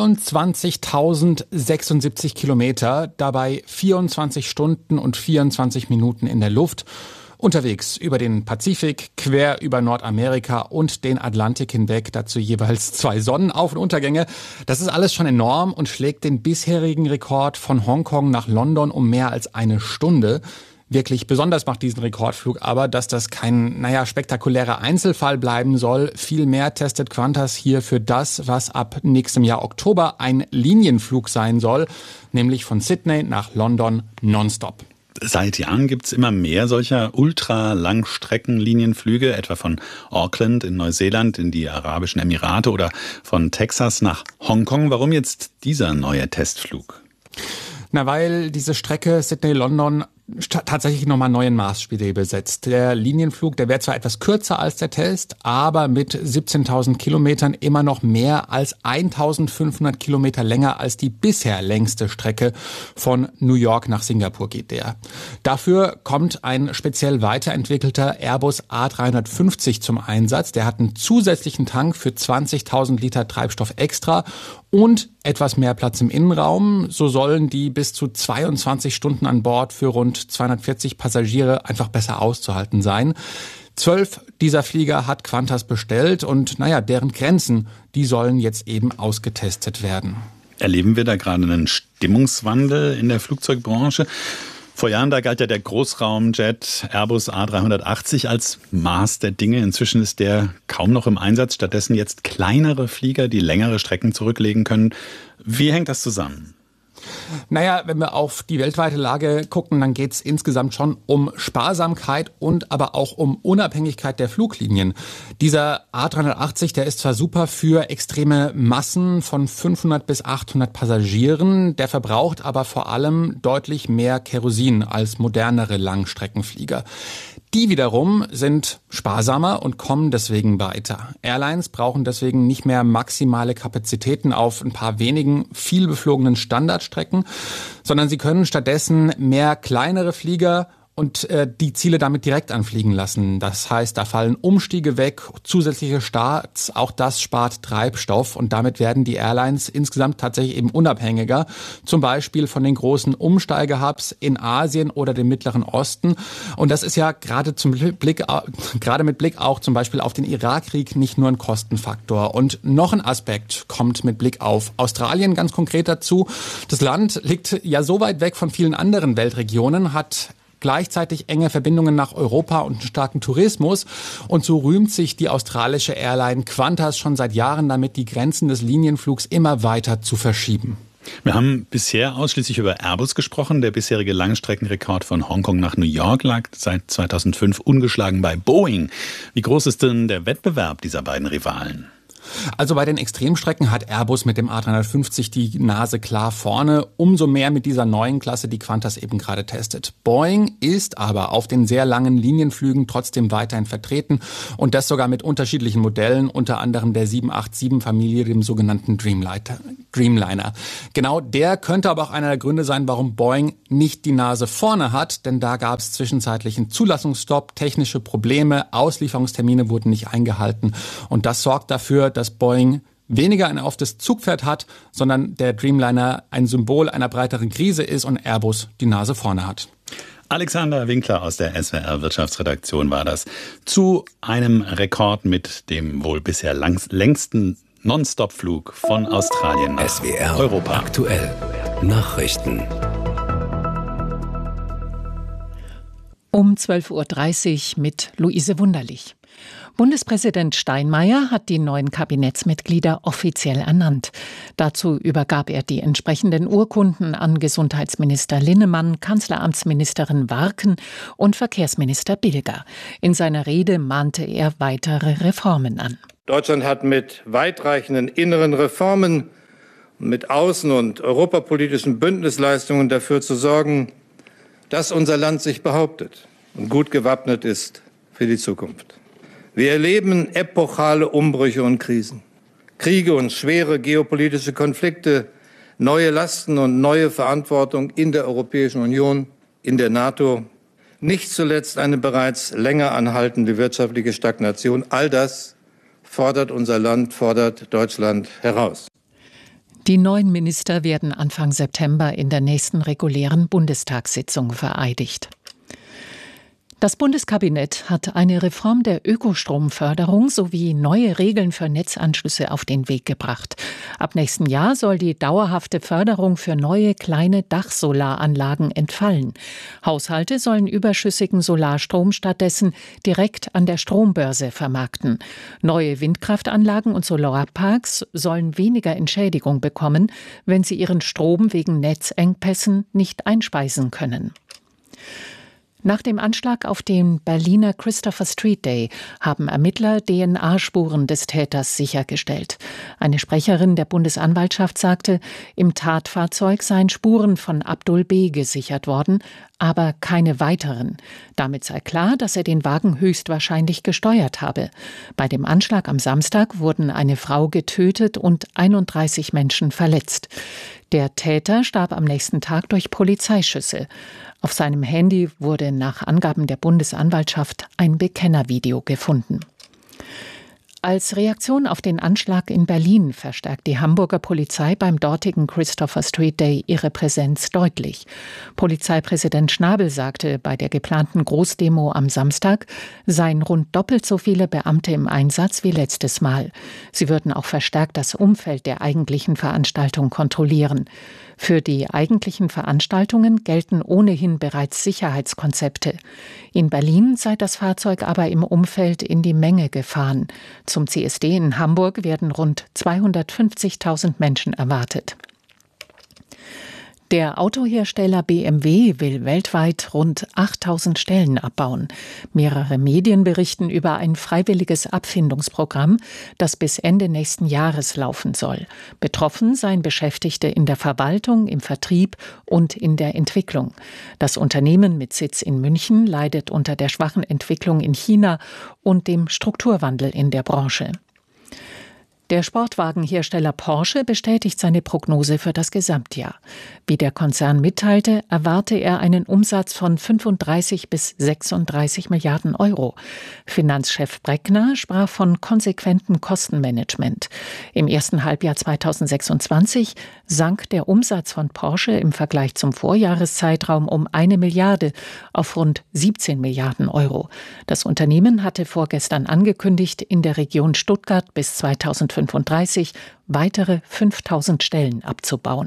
23.076 Kilometer, dabei 24 Stunden und 24 Minuten in der Luft. Unterwegs über den Pazifik, quer über Nordamerika und den Atlantik hinweg, dazu jeweils 2 Sonnenauf- und Untergänge. Das ist alles schon enorm und schlägt den bisherigen Rekord von Hongkong nach London um mehr als eine Stunde. Wirklich besonders macht diesen Rekordflug aber, dass das kein, spektakulärer Einzelfall bleiben soll. Vielmehr testet Qantas hier für das, was ab nächstem Jahr Oktober ein Linienflug sein soll, nämlich von Sydney nach London nonstop. Seit Jahren gibt es immer mehr solcher Ultralangstreckenlinienflüge, etwa von Auckland in Neuseeland in die Arabischen Emirate oder von Texas nach Hongkong. Warum jetzt dieser neue Testflug? Weil diese Strecke Sydney-London tatsächlich nochmal neuen Maßstäbe setzt. Der Linienflug, der wäre zwar etwas kürzer als der Test, aber mit 17.000 Kilometern immer noch mehr als 1.500 Kilometer länger als die bisher längste Strecke von New York nach Singapur geht der. Dafür kommt ein speziell weiterentwickelter Airbus A350 zum Einsatz. Der hat einen zusätzlichen Tank für 20.000 Liter Treibstoff extra und etwas mehr Platz im Innenraum. So sollen die bis zu 22 Stunden an Bord für rund 240 Passagiere einfach besser auszuhalten sein. 12 dieser Flieger hat Qantas bestellt und deren Grenzen, die sollen jetzt eben ausgetestet werden. Erleben wir da gerade einen Stimmungswandel in der Flugzeugbranche? Vor Jahren, da galt ja der Großraumjet Airbus A380 als Maß der Dinge. Inzwischen ist der kaum noch im Einsatz. Stattdessen jetzt kleinere Flieger, die längere Strecken zurücklegen können. Wie hängt das zusammen? Wenn wir auf die weltweite Lage gucken, dann geht es insgesamt schon um Sparsamkeit und aber auch um Unabhängigkeit der Fluglinien. Dieser A380, der ist zwar super für extreme Massen von 500 bis 800 Passagieren, der verbraucht aber vor allem deutlich mehr Kerosin als modernere Langstreckenflieger. Die wiederum sind sparsamer und kommen deswegen weiter. Airlines brauchen deswegen nicht mehr maximale Kapazitäten auf ein paar wenigen vielbeflogenen Standardstrecken, sondern sie können stattdessen mehr kleinere Flieger und die Ziele damit direkt anfliegen lassen. Das heißt, da fallen Umstiege weg, zusätzliche Starts, auch das spart Treibstoff und damit werden die Airlines insgesamt tatsächlich eben unabhängiger, zum Beispiel von den großen Umsteigehubs in Asien oder dem Mittleren Osten. Und das ist ja gerade mit Blick auch zum Beispiel auf den Irakkrieg nicht nur ein Kostenfaktor. Und noch ein Aspekt kommt mit Blick auf Australien ganz konkret dazu. Das Land liegt ja so weit weg von vielen anderen Weltregionen, hat gleichzeitig enge Verbindungen nach Europa und einen starken Tourismus. Und so rühmt sich die australische Airline Qantas schon seit Jahren damit, die Grenzen des Linienflugs immer weiter zu verschieben. Wir haben bisher ausschließlich über Airbus gesprochen. Der bisherige Langstreckenrekord von Hongkong nach New York lag seit 2005 ungeschlagen bei Boeing. Wie groß ist denn der Wettbewerb dieser beiden Rivalen? Also bei den Extremstrecken hat Airbus mit dem A350 die Nase klar vorne, umso mehr mit dieser neuen Klasse, die Qantas eben gerade testet. Boeing ist aber auf den sehr langen Linienflügen trotzdem weiterhin vertreten und das sogar mit unterschiedlichen Modellen, unter anderem der 787-Familie, dem sogenannten Dreamliner. Genau der könnte aber auch einer der Gründe sein, warum Boeing nicht die Nase vorne hat, denn da gab es zwischenzeitlich einen Zulassungsstopp, technische Probleme, Auslieferungstermine wurden nicht eingehalten und das sorgt dafür, dass Boeing weniger ein auf das Zugpferd hat, sondern der Dreamliner ein Symbol einer breiteren Krise ist und Airbus die Nase vorne hat. Alexander Winkler aus der SWR Wirtschaftsredaktion war das. Zu einem Rekord mit dem wohl bisher längsten Non-Stop-Flug von Australien nach SWR Europa. Aktuell. Nachrichten. Um 12.30 Uhr mit Luise Wunderlich. Bundespräsident Steinmeier hat die neuen Kabinettsmitglieder offiziell ernannt. Dazu übergab er die entsprechenden Urkunden an Gesundheitsminister Linnemann, Kanzleramtsministerin Warken und Verkehrsminister Bilger. In seiner Rede mahnte er weitere Reformen an. Deutschland hat mit weitreichenden inneren Reformen und mit außen- und europapolitischen Bündnisleistungen dafür zu sorgen, dass unser Land sich behauptet und gut gewappnet ist für die Zukunft. Wir erleben epochale Umbrüche und Krisen, Kriege und schwere geopolitische Konflikte, neue Lasten und neue Verantwortung in der Europäischen Union, in der NATO, nicht zuletzt eine bereits länger anhaltende wirtschaftliche Stagnation. All das fordert unser Land, fordert Deutschland heraus. Die neuen Minister werden Anfang September in der nächsten regulären Bundestagssitzung vereidigt. Das Bundeskabinett hat eine Reform der Ökostromförderung sowie neue Regeln für Netzanschlüsse auf den Weg gebracht. Ab nächsten Jahr soll die dauerhafte Förderung für neue kleine Dachsolaranlagen entfallen. Haushalte sollen überschüssigen Solarstrom stattdessen direkt an der Strombörse vermarkten. Neue Windkraftanlagen und Solarparks sollen weniger Entschädigung bekommen, wenn sie ihren Strom wegen Netzengpässen nicht einspeisen können. Nach dem Anschlag auf den Berliner Christopher Street Day haben Ermittler DNA-Spuren des Täters sichergestellt. Eine Sprecherin der Bundesanwaltschaft sagte, im Tatfahrzeug seien Spuren von Abdul B. gesichert worden, aber keine weiteren. Damit sei klar, dass er den Wagen höchstwahrscheinlich gesteuert habe. Bei dem Anschlag am Samstag wurden eine Frau getötet und 31 Menschen verletzt. Der Täter starb am nächsten Tag durch Polizeischüsse. Auf seinem Handy wurde nach Angaben der Bundesanwaltschaft ein Bekennervideo gefunden. Als Reaktion auf den Anschlag in Berlin verstärkt die Hamburger Polizei beim dortigen Christopher Street Day ihre Präsenz deutlich. Polizeipräsident Schnabel sagte, bei der geplanten Großdemo am Samstag seien rund doppelt so viele Beamte im Einsatz wie letztes Mal. Sie würden auch verstärkt das Umfeld der eigentlichen Veranstaltung kontrollieren. Für die eigentlichen Veranstaltungen gelten ohnehin bereits Sicherheitskonzepte. In Berlin sei das Fahrzeug aber im Umfeld in die Menge gefahren. Zum CSD in Hamburg werden rund 250.000 Menschen erwartet. Der Autohersteller BMW will weltweit rund 8.000 Stellen abbauen. Mehrere Medien berichten über ein freiwilliges Abfindungsprogramm, das bis Ende nächsten Jahres laufen soll. Betroffen seien Beschäftigte in der Verwaltung, im Vertrieb und in der Entwicklung. Das Unternehmen mit Sitz in München leidet unter der schwachen Entwicklung in China und dem Strukturwandel in der Branche. Der Sportwagenhersteller Porsche bestätigt seine Prognose für das Gesamtjahr. Wie der Konzern mitteilte, erwarte er einen Umsatz von 35 bis 36 Milliarden Euro. Finanzchef Breckner sprach von konsequentem Kostenmanagement. Im ersten Halbjahr 2026 sank der Umsatz von Porsche im Vergleich zum Vorjahreszeitraum um 1 Milliarde auf rund 17 Milliarden Euro. Das Unternehmen hatte vorgestern angekündigt, in der Region Stuttgart bis 2035 weitere 5000 Stellen abzubauen.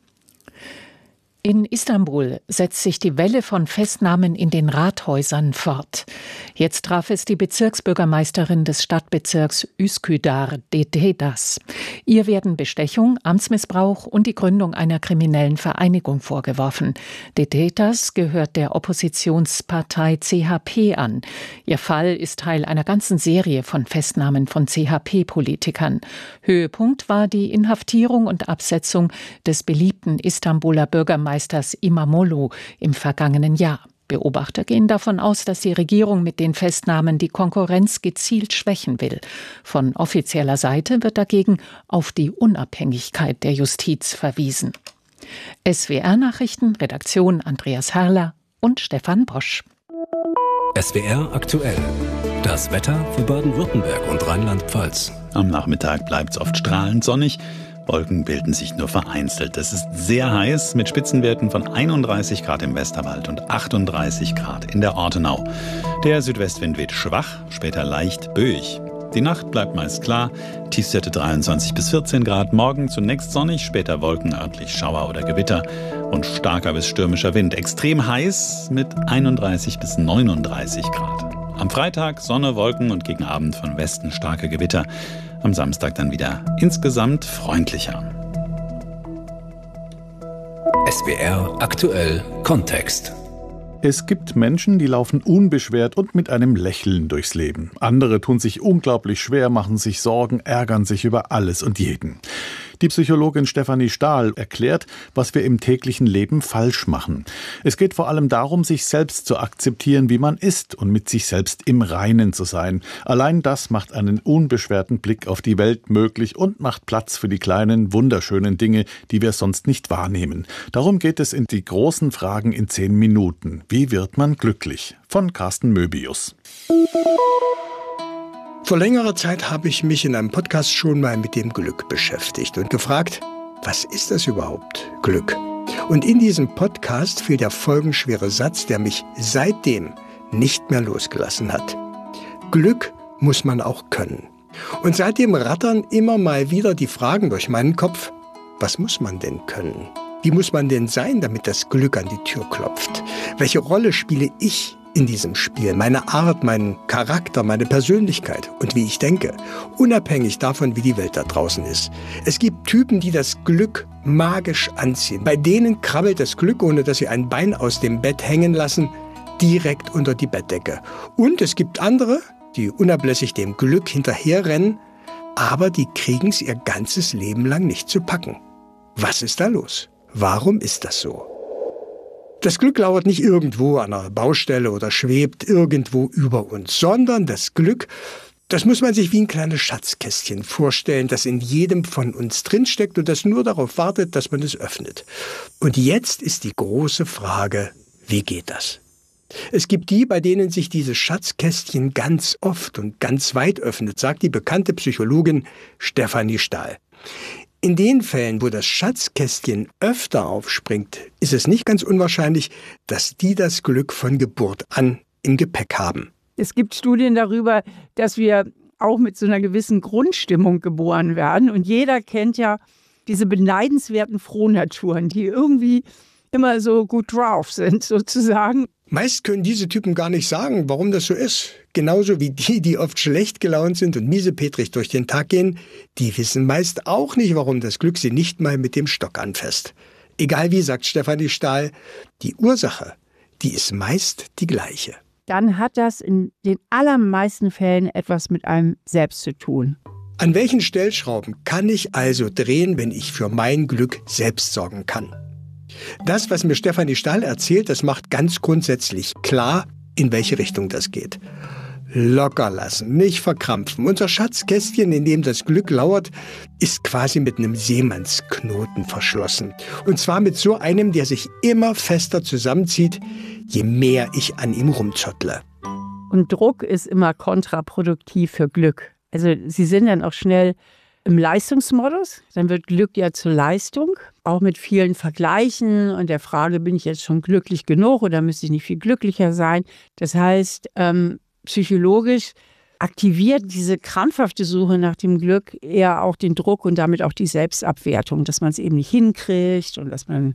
In Istanbul setzt sich die Welle von Festnahmen in den Rathäusern fort. Jetzt traf es die Bezirksbürgermeisterin des Stadtbezirks Üsküdar, Dededas. Ihr werden Bestechung, Amtsmissbrauch und die Gründung einer kriminellen Vereinigung vorgeworfen. Dededas gehört der Oppositionspartei CHP an. Ihr Fall ist Teil einer ganzen Serie von Festnahmen von CHP-Politikern. Höhepunkt war die Inhaftierung und Absetzung des beliebten Istanbuler Bürgermeisters İmamoğlu im vergangenen Jahr. Beobachter gehen davon aus, dass die Regierung mit den Festnahmen die Konkurrenz gezielt schwächen will. Von offizieller Seite wird dagegen auf die Unabhängigkeit der Justiz verwiesen. SWR-Nachrichten, Redaktion Andreas Herrler und Stefan Bosch. SWR aktuell. Das Wetter für Baden-Württemberg und Rheinland-Pfalz. Am Nachmittag bleibt es oft strahlend sonnig. Wolken bilden sich nur vereinzelt. Es ist sehr heiß mit Spitzenwerten von 31 Grad im Westerwald und 38 Grad in der Ortenau. Der Südwestwind weht schwach, später leicht böig. Die Nacht bleibt meist klar, Tiefstwerte 23 bis 14 Grad. Morgen zunächst sonnig, später Wolken, örtlich Schauer oder Gewitter und starker bis stürmischer Wind. Extrem heiß mit 31 bis 39 Grad. Am Freitag Sonne, Wolken und gegen Abend von Westen starke Gewitter. Am Samstag dann wieder insgesamt freundlicher. SWR aktuell Kontext. Es gibt Menschen, die laufen unbeschwert und mit einem Lächeln durchs Leben. Andere tun sich unglaublich schwer, machen sich Sorgen, ärgern sich über alles und jeden. Die Psychologin Stefanie Stahl erklärt, was wir im täglichen Leben falsch machen. Es geht vor allem darum, sich selbst zu akzeptieren, wie man ist und mit sich selbst im Reinen zu sein. Allein das macht einen unbeschwerten Blick auf die Welt möglich und macht Platz für die kleinen, wunderschönen Dinge, die wir sonst nicht wahrnehmen. Darum geht es in die großen Fragen in 10 Minuten. Wie wird man glücklich? Von Carsten Möbius. Vor längerer Zeit habe ich mich in einem Podcast schon mal mit dem Glück beschäftigt und gefragt, was ist das überhaupt, Glück? Und in diesem Podcast fiel der folgenschwere Satz, der mich seitdem nicht mehr losgelassen hat. Glück muss man auch können. Und seitdem rattern immer mal wieder die Fragen durch meinen Kopf, was muss man denn können? Wie muss man denn sein, damit das Glück an die Tür klopft? Welche Rolle spiele ich in diesem Spiel? Meine Art, meinen Charakter, meine Persönlichkeit und wie ich denke, unabhängig davon, wie die Welt da draußen ist. Es gibt Typen, die das Glück magisch anziehen. Bei denen krabbelt das Glück, ohne dass sie ein Bein aus dem Bett hängen lassen, direkt unter die Bettdecke. Und es gibt andere, die unablässig dem Glück hinterherrennen, aber die kriegen es ihr ganzes Leben lang nicht zu packen. Was ist da los? Warum ist das so? Das Glück lauert nicht irgendwo an einer Baustelle oder schwebt irgendwo über uns, sondern das Glück, das muss man sich wie ein kleines Schatzkästchen vorstellen, das in jedem von uns drinsteckt und das nur darauf wartet, dass man es öffnet. Und jetzt ist die große Frage, wie geht das? Es gibt die, bei denen sich dieses Schatzkästchen ganz oft und ganz weit öffnet, sagt die bekannte Psychologin Stefanie Stahl. In den Fällen, wo das Schatzkästchen öfter aufspringt, ist es nicht ganz unwahrscheinlich, dass die das Glück von Geburt an im Gepäck haben. Es gibt Studien darüber, dass wir auch mit so einer gewissen Grundstimmung geboren werden. Und jeder kennt ja diese beneidenswerten Frohnaturen, die irgendwie immer so gut drauf sind, sozusagen. Meist können diese Typen gar nicht sagen, warum das so ist. Genauso wie die, die oft schlecht gelaunt sind und miesepetrig durch den Tag gehen, die wissen meist auch nicht, warum das Glück sie nicht mal mit dem Stock anfasst. Egal wie, sagt Stefanie Stahl, die Ursache, die ist meist die gleiche. Dann hat das in den allermeisten Fällen etwas mit einem selbst zu tun. An welchen Stellschrauben kann ich also drehen, wenn ich für mein Glück selbst sorgen kann? Das, was mir Stefanie Stahl erzählt, das macht ganz grundsätzlich klar, in welche Richtung das geht. Locker lassen, nicht verkrampfen. Unser Schatzkästchen, in dem das Glück lauert, ist quasi mit einem Seemannsknoten verschlossen. Und zwar mit so einem, der sich immer fester zusammenzieht, je mehr ich an ihm rumzottle. Und Druck ist immer kontraproduktiv für Glück. Also Sie sind dann auch schnell im Leistungsmodus. Dann wird Glück ja zur Leistung, auch mit vielen Vergleichen und der Frage, bin ich jetzt schon glücklich genug oder müsste ich nicht viel glücklicher sein? Das heißt, psychologisch aktiviert diese krampfhafte Suche nach dem Glück eher auch den Druck und damit auch die Selbstabwertung, dass man es eben nicht hinkriegt und dass man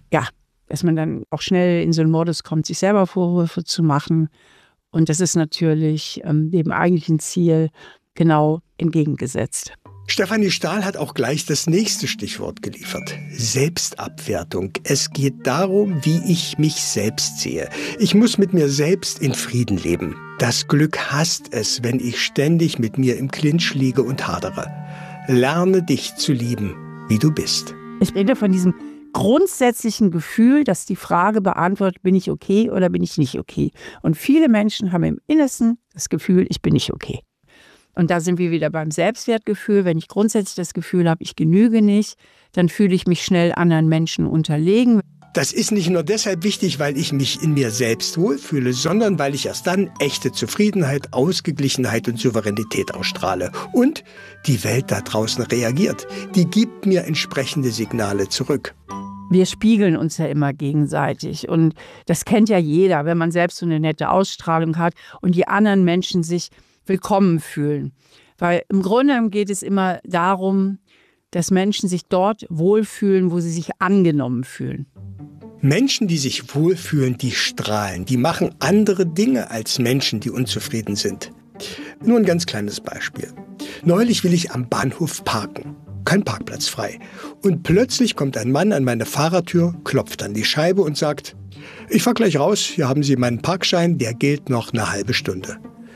dann auch schnell in so einen Modus kommt, sich selber Vorwürfe zu machen. Und das ist natürlich dem eigentlichen Ziel genau entgegengesetzt. Stefanie Stahl hat auch gleich das nächste Stichwort geliefert. Selbstabwertung. Es geht darum, wie ich mich selbst sehe. Ich muss mit mir selbst in Frieden leben. Das Glück hasst es, wenn ich ständig mit mir im Clinch liege und hadere. Lerne dich zu lieben, wie du bist. Ich rede von diesem grundsätzlichen Gefühl, dass die Frage beantwortet, bin ich okay oder bin ich nicht okay? Und viele Menschen haben im Innersten das Gefühl, ich bin nicht okay. Und da sind wir wieder beim Selbstwertgefühl. Wenn ich grundsätzlich das Gefühl habe, ich genüge nicht, dann fühle ich mich schnell anderen Menschen unterlegen. Das ist nicht nur deshalb wichtig, weil ich mich in mir selbst wohlfühle, sondern weil ich erst dann echte Zufriedenheit, Ausgeglichenheit und Souveränität ausstrahle. Und die Welt da draußen reagiert. Die gibt mir entsprechende Signale zurück. Wir spiegeln uns ja immer gegenseitig und das kennt ja jeder, wenn man selbst so eine nette Ausstrahlung hat und die anderen Menschen sich willkommen fühlen. Weil im Grunde geht es immer darum, dass Menschen sich dort wohlfühlen, wo sie sich angenommen fühlen. Menschen, die sich wohlfühlen, die strahlen, die machen andere Dinge als Menschen, die unzufrieden sind. Nur ein ganz kleines Beispiel. Neulich will ich am Bahnhof parken. Kein Parkplatz frei. Und plötzlich kommt ein Mann an meine Fahrertür, klopft an die Scheibe und sagt, ich fahr gleich raus, hier haben Sie meinen Parkschein, der gilt noch eine halbe Stunde.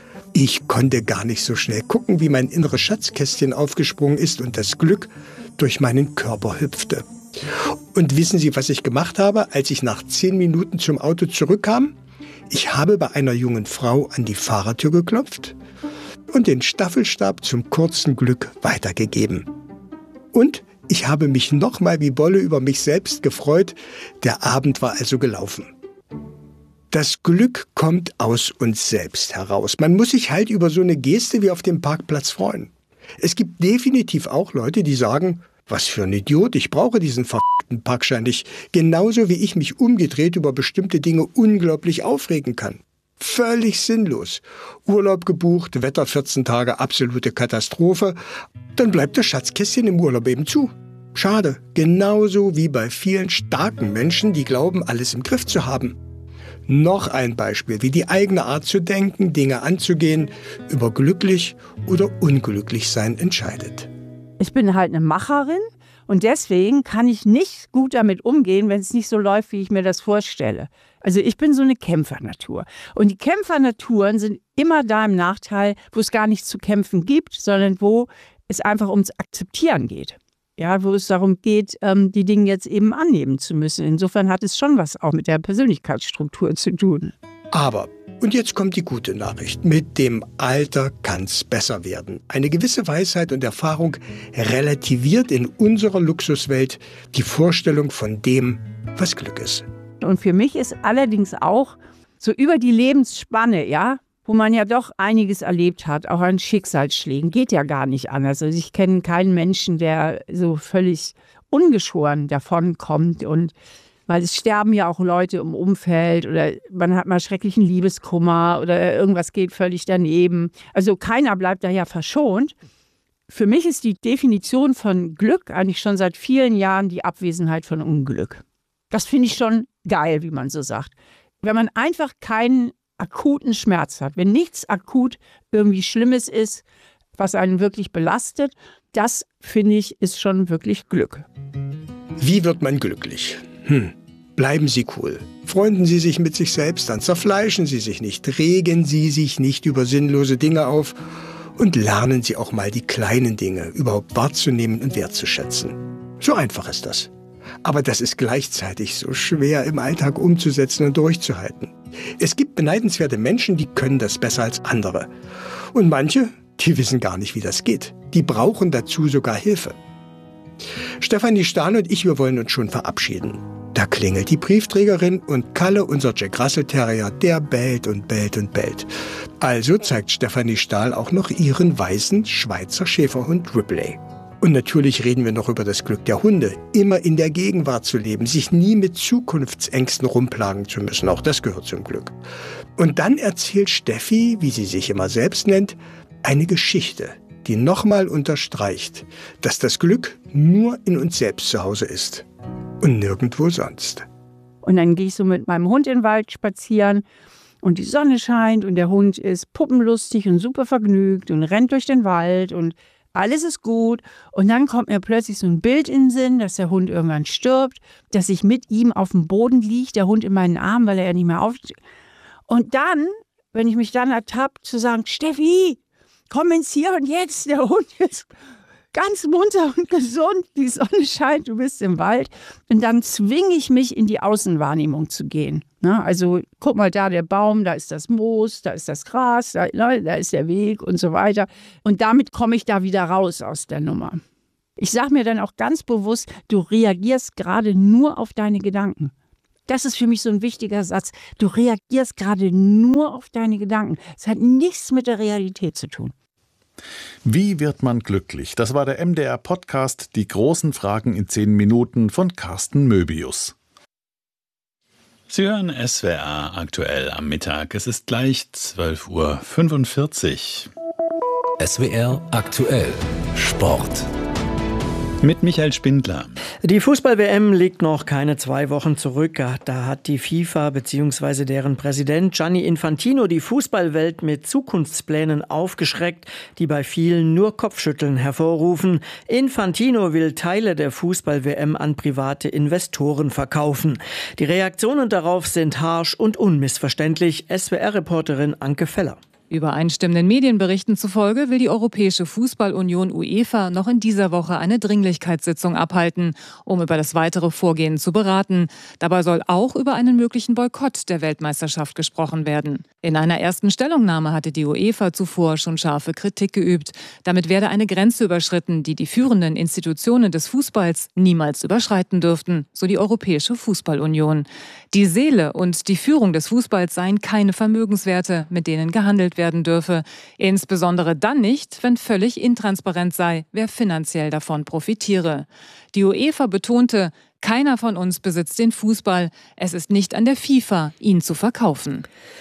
Ich konnte gar nicht so schnell gucken, wie mein inneres Schatzkästchen aufgesprungen ist und das Glück durch meinen Körper hüpfte. Und wissen Sie, was ich gemacht habe, als ich nach 10 Minuten zum Auto zurückkam? Ich habe bei einer jungen Frau an die Fahrertür geklopft und den Staffelstab zum kurzen Glück weitergegeben. Und ich habe mich nochmal wie Bolle über mich selbst gefreut. Der Abend war also gelaufen. Das Glück kommt aus uns selbst heraus. Man muss sich halt über so eine Geste wie auf dem Parkplatz freuen. Es gibt definitiv auch Leute, die sagen, was für ein Idiot, ich brauche diesen verfickten Parkschein nicht. Genauso wie ich mich umgedreht über bestimmte Dinge unglaublich aufregen kann. Völlig sinnlos. Urlaub gebucht, Wetter 14 Tage, absolute Katastrophe. Dann bleibt das Schatzkästchen im Urlaub eben zu. Schade. Genauso wie bei vielen starken Menschen, die glauben, alles im Griff zu haben. Noch ein Beispiel, wie die eigene Art zu denken, Dinge anzugehen, über glücklich oder unglücklich sein entscheidet. Ich bin halt eine Macherin und deswegen kann ich nicht gut damit umgehen, wenn es nicht so läuft, wie ich mir das vorstelle. Also ich bin so eine Kämpfernatur. Und die Kämpfernaturen sind immer da im Nachteil, wo es gar nichts zu kämpfen gibt, sondern wo es einfach ums Akzeptieren geht. Ja, wo es darum geht, die Dinge jetzt eben annehmen zu müssen. Insofern hat es schon was auch mit der Persönlichkeitsstruktur zu tun. Aber, und jetzt kommt die gute Nachricht, mit dem Alter kann's besser werden. Eine gewisse Weisheit und Erfahrung relativiert in unserer Luxuswelt die Vorstellung von dem, was Glück ist. Und für mich ist allerdings auch so über die Lebensspanne, ja, wo man ja doch einiges erlebt hat, auch an Schicksalsschlägen, geht ja gar nicht anders. Also ich kenne keinen Menschen, der so völlig ungeschoren davonkommt. Und weil es sterben ja auch Leute im Umfeld oder man hat mal schrecklichen Liebeskummer oder irgendwas geht völlig daneben. Also keiner bleibt da ja verschont. Für mich ist die Definition von Glück eigentlich schon seit vielen Jahren die Abwesenheit von Unglück. Das finde ich schon geil, wie man so sagt. Wenn man einfach keinen akuten Schmerz hat, wenn nichts akut irgendwie Schlimmes ist, was einen wirklich belastet, das, finde ich, ist schon wirklich Glück. Wie wird man glücklich? Bleiben Sie cool. Freunden Sie sich mit sich selbst an, zerfleischen Sie sich nicht, regen Sie sich nicht über sinnlose Dinge auf und lernen Sie auch mal die kleinen Dinge überhaupt wahrzunehmen und wertzuschätzen. So einfach ist das. Aber das ist gleichzeitig so schwer im Alltag umzusetzen und durchzuhalten. Es gibt beneidenswerte Menschen, die können das besser als andere. Und manche, die wissen gar nicht, wie das geht. Die brauchen dazu sogar Hilfe. Stefanie Stahl und ich, wir wollen uns schon verabschieden. Da klingelt die Briefträgerin und Kalle, unser Jack Russell Terrier, der bellt und bellt und bellt. Also zeigt Stefanie Stahl auch noch ihren weißen Schweizer Schäferhund Ripley. Und natürlich reden wir noch über das Glück der Hunde, immer in der Gegenwart zu leben, sich nie mit Zukunftsängsten rumplagen zu müssen. Auch das gehört zum Glück. Und dann erzählt Steffi, wie sie sich immer selbst nennt, eine Geschichte, die nochmal unterstreicht, dass das Glück nur in uns selbst zu Hause ist und nirgendwo sonst. Und dann gehe ich so mit meinem Hund in den Wald spazieren und die Sonne scheint und der Hund ist puppenlustig und super vergnügt und rennt durch den Wald und alles ist gut. Und dann kommt mir plötzlich so ein Bild in den Sinn, dass der Hund irgendwann stirbt, dass ich mit ihm auf dem Boden liege, der Hund in meinen Armen, weil er ja nicht mehr aufsteht. Und dann, wenn ich mich dann ertappe, zu sagen, Steffi, komm ins Hier und Jetzt, der Hund ist ganz munter und gesund, die Sonne scheint, du bist im Wald. Und dann zwinge ich mich, in die Außenwahrnehmung zu gehen. Also guck mal, da der Baum, da ist das Moos, da ist das Gras, da ist der Weg und so weiter. Und damit komme ich da wieder raus aus der Nummer. Ich sage mir dann auch ganz bewusst, du reagierst gerade nur auf deine Gedanken. Das ist für mich so ein wichtiger Satz. Du reagierst gerade nur auf deine Gedanken. Es hat nichts mit der Realität zu tun. Wie wird man glücklich? Das war der MDR-Podcast Die großen Fragen in 10 Minuten von Carsten Möbius. Sie hören SWR aktuell am Mittag. Es ist gleich 12:45 Uhr. SWR aktuell Sport. Mit Michael Spindler. Die Fußball-WM liegt noch keine 2 Wochen zurück. Da hat die FIFA bzw. deren Präsident Gianni Infantino die Fußballwelt mit Zukunftsplänen aufgeschreckt, die bei vielen nur Kopfschütteln hervorrufen. Infantino will Teile der Fußball-WM an private Investoren verkaufen. Die Reaktionen darauf sind harsch und unmissverständlich. SWR-Reporterin Anke Feller. Übereinstimmenden Medienberichten zufolge will die Europäische Fußballunion UEFA noch in dieser Woche eine Dringlichkeitssitzung abhalten, um über das weitere Vorgehen zu beraten. Dabei soll auch über einen möglichen Boykott der Weltmeisterschaft gesprochen werden. In einer ersten Stellungnahme hatte die UEFA zuvor schon scharfe Kritik geübt. Damit werde eine Grenze überschritten, die die führenden Institutionen des Fußballs niemals überschreiten dürften, so die Europäische Fußballunion. Die Seele und die Führung des Fußballs seien keine Vermögenswerte, mit denen gehandelt werden dürfe. Insbesondere dann nicht, wenn völlig intransparent sei, wer finanziell davon profitiere. Die UEFA betonte, keiner von uns besitzt den Fußball. Es ist nicht an der FIFA, ihn zu verkaufen.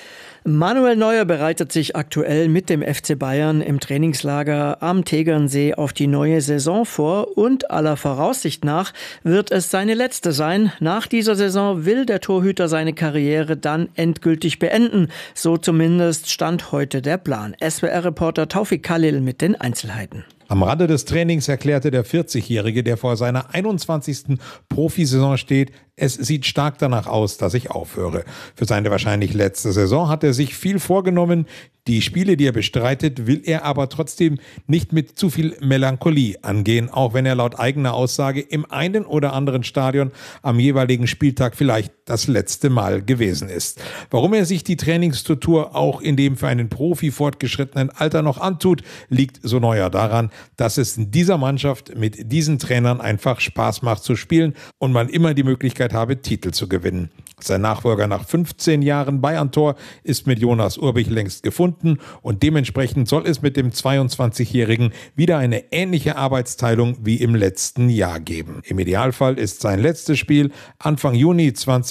Manuel Neuer bereitet sich aktuell mit dem FC Bayern im Trainingslager am Tegernsee auf die neue Saison vor und aller Voraussicht nach wird es seine letzte sein. Nach dieser Saison will der Torhüter seine Karriere dann endgültig beenden. So zumindest stand heute der Plan. SWR-Reporter Taufik Khalil mit den Einzelheiten. Am Rande des Trainings erklärte der 40-Jährige, der vor seiner 21. Profisaison steht, es sieht stark danach aus, dass ich aufhöre. Für seine wahrscheinlich letzte Saison hat er sich viel vorgenommen. Die Spiele, die er bestreitet, will er aber trotzdem nicht mit zu viel Melancholie angehen, auch wenn er laut eigener Aussage im einen oder anderen Stadion am jeweiligen Spieltag vielleicht das letzte Mal gewesen ist. Warum er sich die Trainingsstruktur auch in dem für einen Profi fortgeschrittenen Alter noch antut, liegt so Neuer daran, dass es in dieser Mannschaft mit diesen Trainern einfach Spaß macht zu spielen und man immer die Möglichkeit habe, Titel zu gewinnen. Sein Nachfolger nach 15 Jahren Bayern-Tor ist mit Jonas Urbich längst gefunden und dementsprechend soll es mit dem 22-Jährigen wieder eine ähnliche Arbeitsteilung wie im letzten Jahr geben. Im Idealfall ist sein letztes Spiel Anfang Juni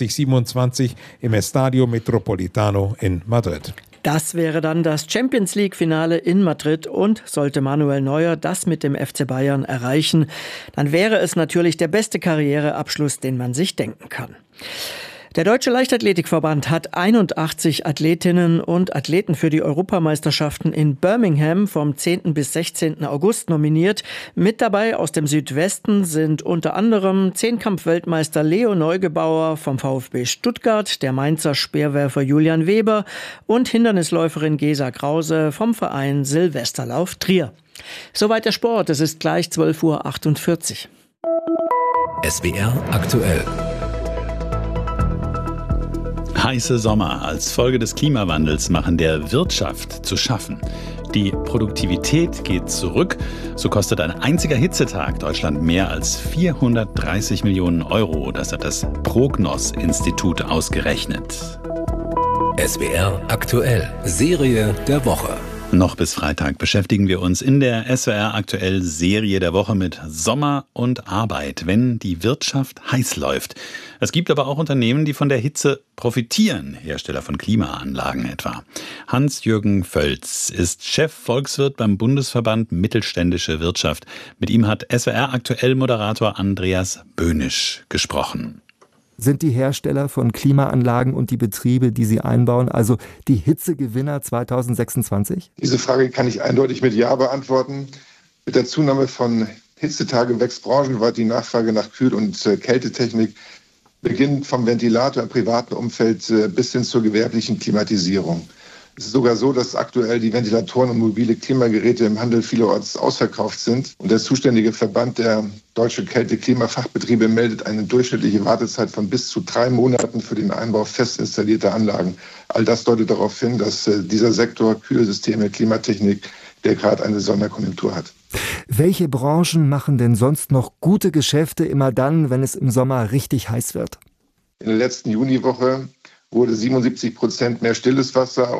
2027 im Estadio Metropolitano in Madrid. Das wäre dann das Champions-League-Finale in Madrid und sollte Manuel Neuer das mit dem FC Bayern erreichen, dann wäre es natürlich der beste Karriereabschluss, den man sich denken kann. Der Deutsche Leichtathletikverband hat 81 Athletinnen und Athleten für die Europameisterschaften in Birmingham vom 10. bis 16. August nominiert. Mit dabei aus dem Südwesten sind unter anderem Zehnkampf-Weltmeister Leo Neugebauer vom VfB Stuttgart, der Mainzer Speerwerfer Julian Weber und Hindernisläuferin Gesa Krause vom Verein Silvesterlauf Trier. Soweit der Sport, es ist gleich 12:48 Uhr. SWR aktuell. Heiße Sommer als Folge des Klimawandels machen der Wirtschaft zu schaffen. Die Produktivität geht zurück. So kostet ein einziger Hitzetag Deutschland mehr als 430 Millionen Euro. Das hat das Prognos-Institut ausgerechnet. SWR aktuell. Serie der Woche. Noch bis Freitag beschäftigen wir uns in der SWR aktuell Serie der Woche mit Sommer und Arbeit, wenn die Wirtschaft heiß läuft. Es gibt aber auch Unternehmen, die von der Hitze profitieren, Hersteller von Klimaanlagen etwa. Hans-Jürgen Völz ist Chef-Volkswirt beim Bundesverband Mittelständische Wirtschaft. Mit ihm hat SWR aktuell Moderator Andreas Böhnisch gesprochen. Sind die Hersteller von Klimaanlagen und die Betriebe, die sie einbauen, also die Hitzegewinner 2026? Diese Frage kann ich eindeutig mit Ja beantworten. Mit der Zunahme von Hitzetagen wächst branchenweit die Nachfrage nach Kühl- und Kältetechnik, beginnend vom Ventilator im privaten Umfeld bis hin zur gewerblichen Klimatisierung. Es ist sogar so, dass aktuell die Ventilatoren und mobile Klimageräte im Handel vielerorts ausverkauft sind. Und der zuständige Verband der Deutsche Kälte-Klimafachbetriebe meldet eine durchschnittliche Wartezeit von bis zu 3 Monaten für den Einbau fest installierter Anlagen. All das deutet darauf hin, dass dieser Sektor Kühlsysteme, Klimatechnik, der gerade eine Sonderkonjunktur hat. Welche Branchen machen denn sonst noch gute Geschäfte immer dann, wenn es im Sommer richtig heiß wird? In der letzten Juniwoche wurde 77% mehr stilles Wasser